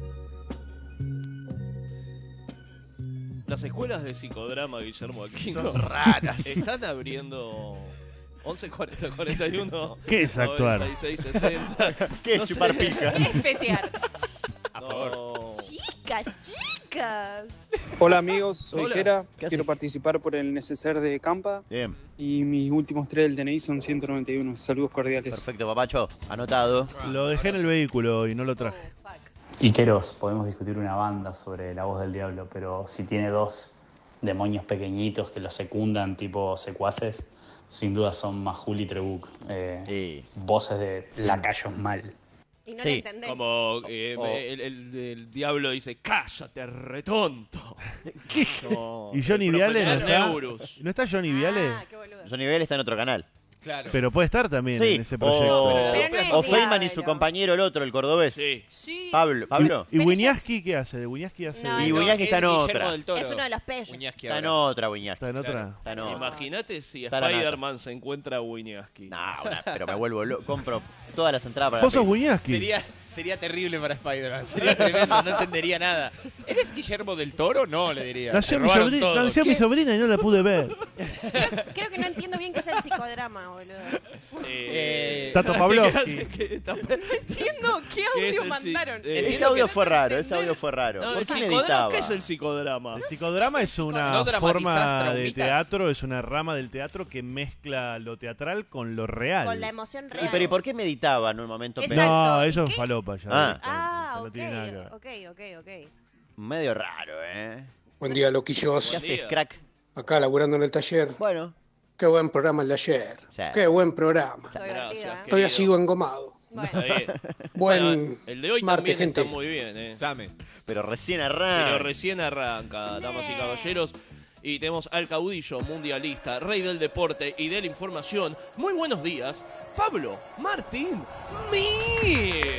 Las escuelas de psicodrama, Guillermo Aquino, Son raras. están abriendo once, cuarenta, cuarenta y uno. ¿Qué es actuar? noventa y seis, sesenta. ¿Qué es No chupar sé. pija? ¿Qué es petear? A favor. Chicas, chicas. Hola amigos, soy Hola. Jera, ¿Qué quiero haces? participar por el neceser de Campa Bien, y mis últimos tres del D N I son ciento noventa y uno. Saludos cordiales. perfecto, papacho. Anotado. Lo dejé en el vehículo y no lo traje. Iqueros, podemos discutir una banda sobre la voz del diablo, pero si tiene dos demonios pequeñitos que lo secundan, tipo secuaces, sin duda son Majul y Trebuch. Eh, Voces de lacayos mal. Y no Sí. le entendés. Como eh, O- el, el- el diablo dice, cállate, retonto. No, ¿Y Johnny el Viale no profesor está? Neurus. ¿No está Johnny Viale? Ah, qué boludo. Johnny Bell está en otro canal. Claro. Pero puede estar también Sí, en ese proyecto. o, Pero no es o Feynman y su diablo. compañero el otro, el cordobés. Sí. Sí. Pablo. ¿Pablo? ¿Y Pero Wiñaski qué hace? ¿De Wiñaski hace? No, de- Y eso Wiñaski está en Es Guillermo otra. del Toro. Es uno de los peyes. Wiñaski Está en ahora. otra, Wiñaski. ¿Está en Claro. otra? Está en otra. Imagínate si Está la nata. Spider-Man se encuentra a Winiaski. Nah, una- pero me vuelvo loco. Compro todas las entradas para ¿Vos la sos peli. Wiñaski? Sería, sería terrible para Spider-Man. Sería tremendo, no entendería nada. ¿Eres Guillermo del Toro? No, le diría. Nació, Te mi, robaron sobrina, todo. nació mi sobrina y no la pude ver. Creo que no entiendo bien qué es el psicodrama, boludo. Eh, Tato Pavlovsky. que- que- Entiendo qué ¿Qué es audio el mandaron. si- eh, Ese Entiendo audio que- fue raro, ese audio fue raro. No, ¿Por el qué psicodrama, meditaba? ¿qué es el psicodrama? El psicodrama es una ¿No dramatizás forma de traumitas? teatro, es una rama del teatro que mezcla lo teatral con lo real. Con la emoción ¿Y, real. pero ¿y por qué meditaba en un momento? Exacto. No, ¿Y eso qué? es falopa ya. Ah. directamente, Ah, no ok, tiene nada que ver. ok, ok, ok. Medio raro, ¿eh? Buen día, loquillos. ¿Qué haces, crack? Acá laburando en el taller. Bueno. Qué buen programa el de ayer. Sí. Qué buen programa. Estoy divertida, ¿eh? Todavía sigo engomado. Está bien. Buen el de hoy martes, también gente. está muy bien, ¿eh? Same. Pero recién arranca. Pero recién arranca, damas y caballeros. Y tenemos al caudillo mundialista, rey del deporte y de la información. Muy buenos días, Pablo Martín Mir.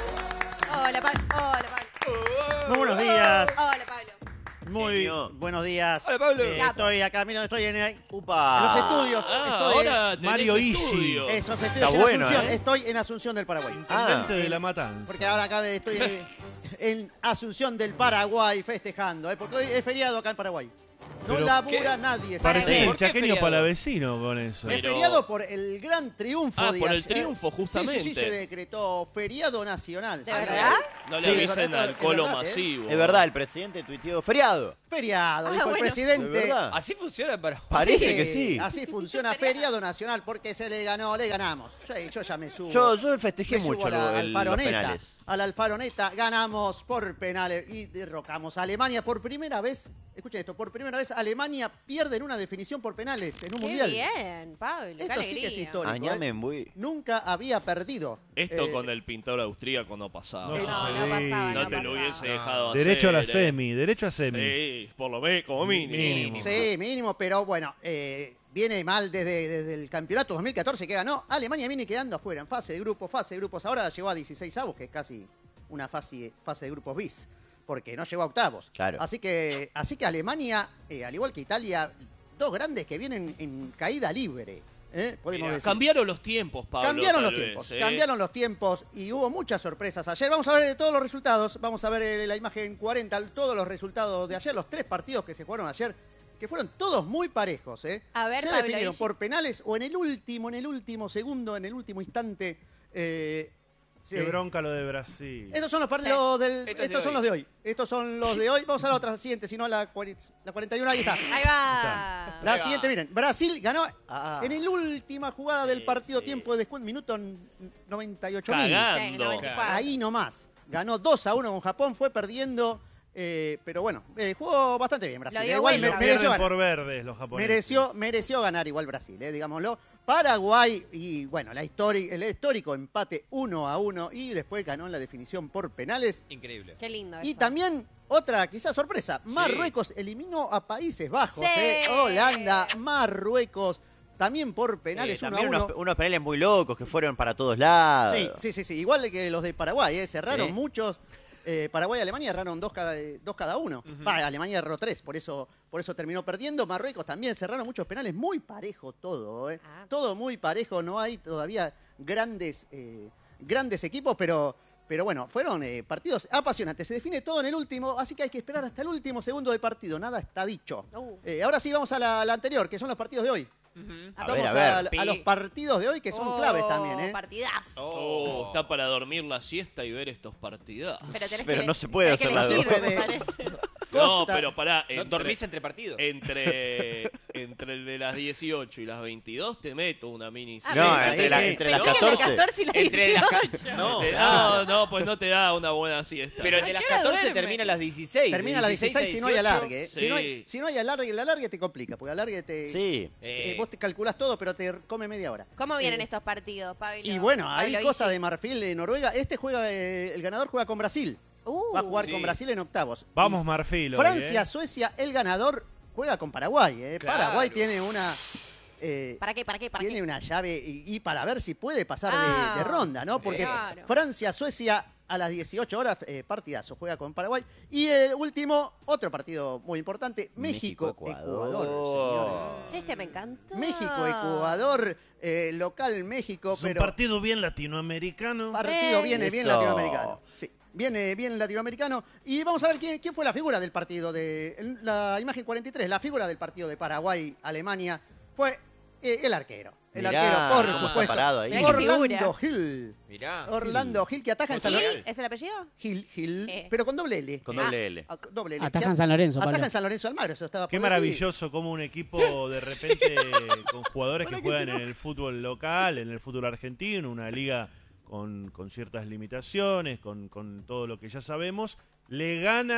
Hola, Pablo. Hola, Pablo. Muy buenos días. Hola, Pablo. Muy Genio. buenos días. Hola, Pablo. Eh, estoy acá, mira, estoy en, Upa. en los estudios. Ah, estoy ahora tenés Mario estudio. Ishii. Esos estudios Está en bueno, Asunción. ¿eh? Estoy en Asunción del Paraguay. Intendente Ah, de el- la Matanza. Porque ahora acá estoy en, en Asunción del Paraguay festejando, ¿eh? Porque hoy es feriado acá en Paraguay. No Pero labura nadie. ¿sabe? Pareces Sí. el ¿Por qué chaqueño feriado? palavecino con eso. Es Pero- feriado por el gran triunfo Ah, de por el ayer. triunfo, justamente. Sí, sí, sí, se decretó feriado nacional. ¿De ¿sabe? verdad? No le Sí, avisen es verdad, al es colo verdad, ¿eh? masivo. Es verdad, el presidente tuiteó feriado. Feriado, Ah, dijo bueno. el presidente. ¿De verdad? Así funciona para. Parece que sí. Así funciona feriado nacional porque se le ganó, le ganamos. Yo, yo ya me subo. Yo, yo festejé me subo mucho a la, el- al los Faroneta. penales. A la Alfaroneta ganamos por penales y derrocamos a Alemania por primera vez. Escucha esto, por primera vez Alemania pierde en una definición por penales en un Qué mundial. bien, Pablo. Qué Esto sí alegría. que es histórico. Añame ¿eh? muy. Nunca había perdido. Esto Eh, con el pintor austríaco no pasaba. No Eh, No, no sucedía. pasaba, No no te lo pasaba. hubiese dejado hacer. Derecho a la eh. semi, derecho a semi. Sí, por lo menos, como mínimo. Mínimo. Sí, mínimo, pero bueno, eh, viene mal desde, desde el campeonato dos mil catorce que ganó. Alemania viene quedando afuera en fase de grupos, fase de grupos. Ahora llegó a dieciséis avos, que es casi una fase, fase de grupos bis, porque no llegó a octavos. Claro. Así que, así que Alemania, eh, al igual que Italia, dos grandes que vienen en caída libre. ¿eh? Podemos Mirá, decir. cambiaron los tiempos, Pablo. Cambiaron tal los vez, tiempos, ¿eh? cambiaron los tiempos y hubo muchas sorpresas ayer. Vamos a ver todos los resultados, vamos a ver eh, la imagen cuarenta, todos los resultados de ayer, los tres partidos que se jugaron ayer, que fueron todos muy parejos. ¿eh? A ver, se Pablo, definieron Ishii. por penales o en el último, en el último segundo, en el último instante. Eh, Qué se- bronca lo de Brasil. estos son los, par- Sí. los del, Estos estos de son hoy. los de hoy. Estos son los de hoy. Vamos a la otra siguiente, si no la, cuari- la cuarenta y uno, ahí está. Ahí va. La Ahí va. siguiente, miren, Brasil ganó Ah. en la última jugada del partido, sí. tiempo de descuento, minuto n- noventa y ocho mil. Sí, Cagando. noventa y cuatro. Ahí nomás. Ganó dos a uno con Japón, fue perdiendo, eh, pero bueno, eh, jugó bastante bien Brasil. Lo dio Igual vuelta. me- Lo mereció pierden ganar. por verdes los japoneses. Mereció, mereció ganar igual Brasil, eh, digámoslo. Paraguay y bueno, la histori- el histórico empate uno a uno y después ganó en la definición por penales. Increíble. Qué lindo Y eso. también otra quizás sorpresa, Marruecos eliminó a Países Bajos, Sí. eh, Holanda, Marruecos, también por penales Eh, uno a también uno. unos, unos penales muy locos que fueron para todos lados. Sí, sí, sí, sí, igual que los de Paraguay, eh, cerraron Sí. muchos. Eh, Paraguay y Alemania erraron dos cada, eh, dos cada uno. Va, Alemania erró tres, por eso, por eso terminó perdiendo. Marruecos también cerraron muchos penales, muy parejo todo, eh. Ah. Todo muy parejo, no hay todavía grandes, eh, grandes equipos, pero, pero bueno, fueron eh, partidos apasionantes. Se define todo en el último, así que hay que esperar hasta el último segundo de partido, nada está dicho. Uh. Eh, ahora sí vamos a la, la anterior, que son los partidos de hoy. A Vamos ver, a ver. a, a los partidos de hoy que son Oh, claves también, ¿eh? Partidazo. Oh, está para dormir la siesta y ver estos partidazos. Pero, tenés Pero que- no se puede tenés que hacer las elegir, dos. me parece. No, Costa- pero pará. ¿No dormís entre partidos? Entre, entre el de las dieciocho y las veintidós te meto una mini Ah, No, sí, entre, sí, la- sí. entre las Pensé que catorce. la catorce y la Entre las ca- dieciocho. No, Te- no, no, pues no te da una buena siesta. pero el de ¿A las qué hora catorce duerme? termina a las dieciséis. Termina de a las dieciséis si no hay dieciocho. alargue. ¿eh? Si, no hay, Sí. si no hay alargue, el alargue te complica, porque alargue te... Sí. eh, Eh, vos te calculás todo, pero te come media hora. ¿Cómo vienen Eh, estos partidos, Pablo? Y bueno, ahí Pablo Costa Ishii. de Marfil de Noruega. Este juega, eh, el ganador juega con Brasil. Uh, Va a jugar sí. con Brasil en octavos. Vamos, Y Marfil. hoy, Francia, ¿eh? Suecia, el ganador juega con Paraguay. eh. Claro. Paraguay tiene una... eh, ¿Para qué? ¿Para qué? ¿Para tiene qué? una llave y, y para ver si puede pasar de- Ah, de, ronda, ¿no? Porque claro. Francia, Suecia a las dieciocho horas, eh, partidazo, juega con Paraguay. Y el último, otro partido muy importante, México, Ecuador. señores. Che, este me encanta. México, Ecuador, eh, local México, Es un pero partido bien latinoamericano. partido Eh. viene bien Eso. latinoamericano. Sí, viene bien latinoamericano. Y vamos a ver quién, quién fue la figura del partido de en la imagen cuarenta y tres, la figura del partido de Paraguay-Alemania fue eh, el arquero. El Mirá, arquero, por cómo está supuesto. parado ahí. Mirá qué Orlando figura. Gil. Mirá. Orlando Gil, que ataja en San ¿Gil? Lorenzo. ¿Es el apellido? Gil, Gil, Eh. pero con doble L. Con Ah, doble L. ok. Doble L. Ataja en San Lorenzo, Ataja Pablo. en San Lorenzo Almagro, eso estaba Qué por decir. maravilloso como un equipo de repente con jugadores que juegan en el fútbol local, en el fútbol argentino, una liga con, con ciertas limitaciones, con, con todo lo que ya sabemos, le gana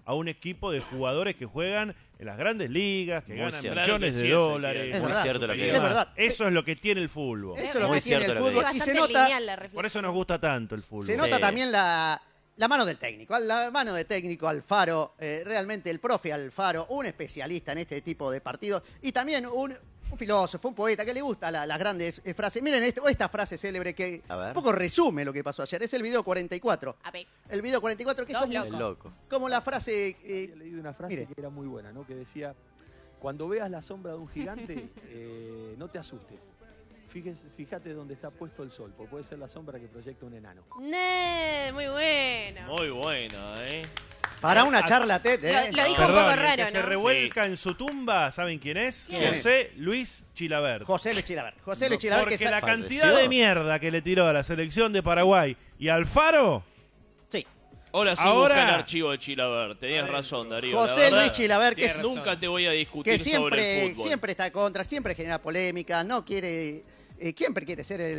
a un equipo de jugadores que juegan en las grandes ligas, que Muy ganan cierto. millones de Claro que sí, dólares. Es Muy verdad. cierto lo que y dices. Es demás. verdad. Eso es lo que tiene el fútbol. Eso es lo Muy que tiene el cierto lo que fútbol. dices. Y se Bastante nota, lineal la reflexión. Por eso nos gusta tanto el fútbol. se nota Sí. también la, la mano del técnico. La mano del técnico Alfaro, eh, realmente el profe Alfaro, un especialista en este tipo de partidos. Y también un, un filósofo, un poeta que le gusta la- las grandes eh, frases. Miren esto, esta frase célebre que A ver. un poco resume lo que pasó ayer. Es el video cuarenta y cuatro. A ver. El video cuarenta y cuatro que es Dos como, El loco. como la frase... eh, Había leído una frase mire. que era muy buena, ¿no? Que decía, cuando veas la sombra de un gigante, eh, no te asustes. Fíjese, fíjate dónde está puesto el sol, porque puede ser la sombra que proyecta un enano. Nee, muy bueno. Muy buena, ¿eh? para una charla TED, ¿eh? Lo, lo dijo un Perdón, poco el raro, que se ¿no? revuelca en su tumba, ¿saben quién es? ¿Quién? José Luis Chilabert. José Luis Chilabert. José Luis Chilabert Porque que la sa- cantidad de mierda que le tiró a la selección de Paraguay y Alfaro. Sí. Ahora sí Ahora- busca el archivo de Chilabert. Tenías razón, Darío. la José verdad. Luis Chilabert, que Tienes es- razón. Nunca te voy a discutir que sobre siempre, el fútbol. siempre está contra, siempre genera polémica, no quiere, eh, siempre quiere ser el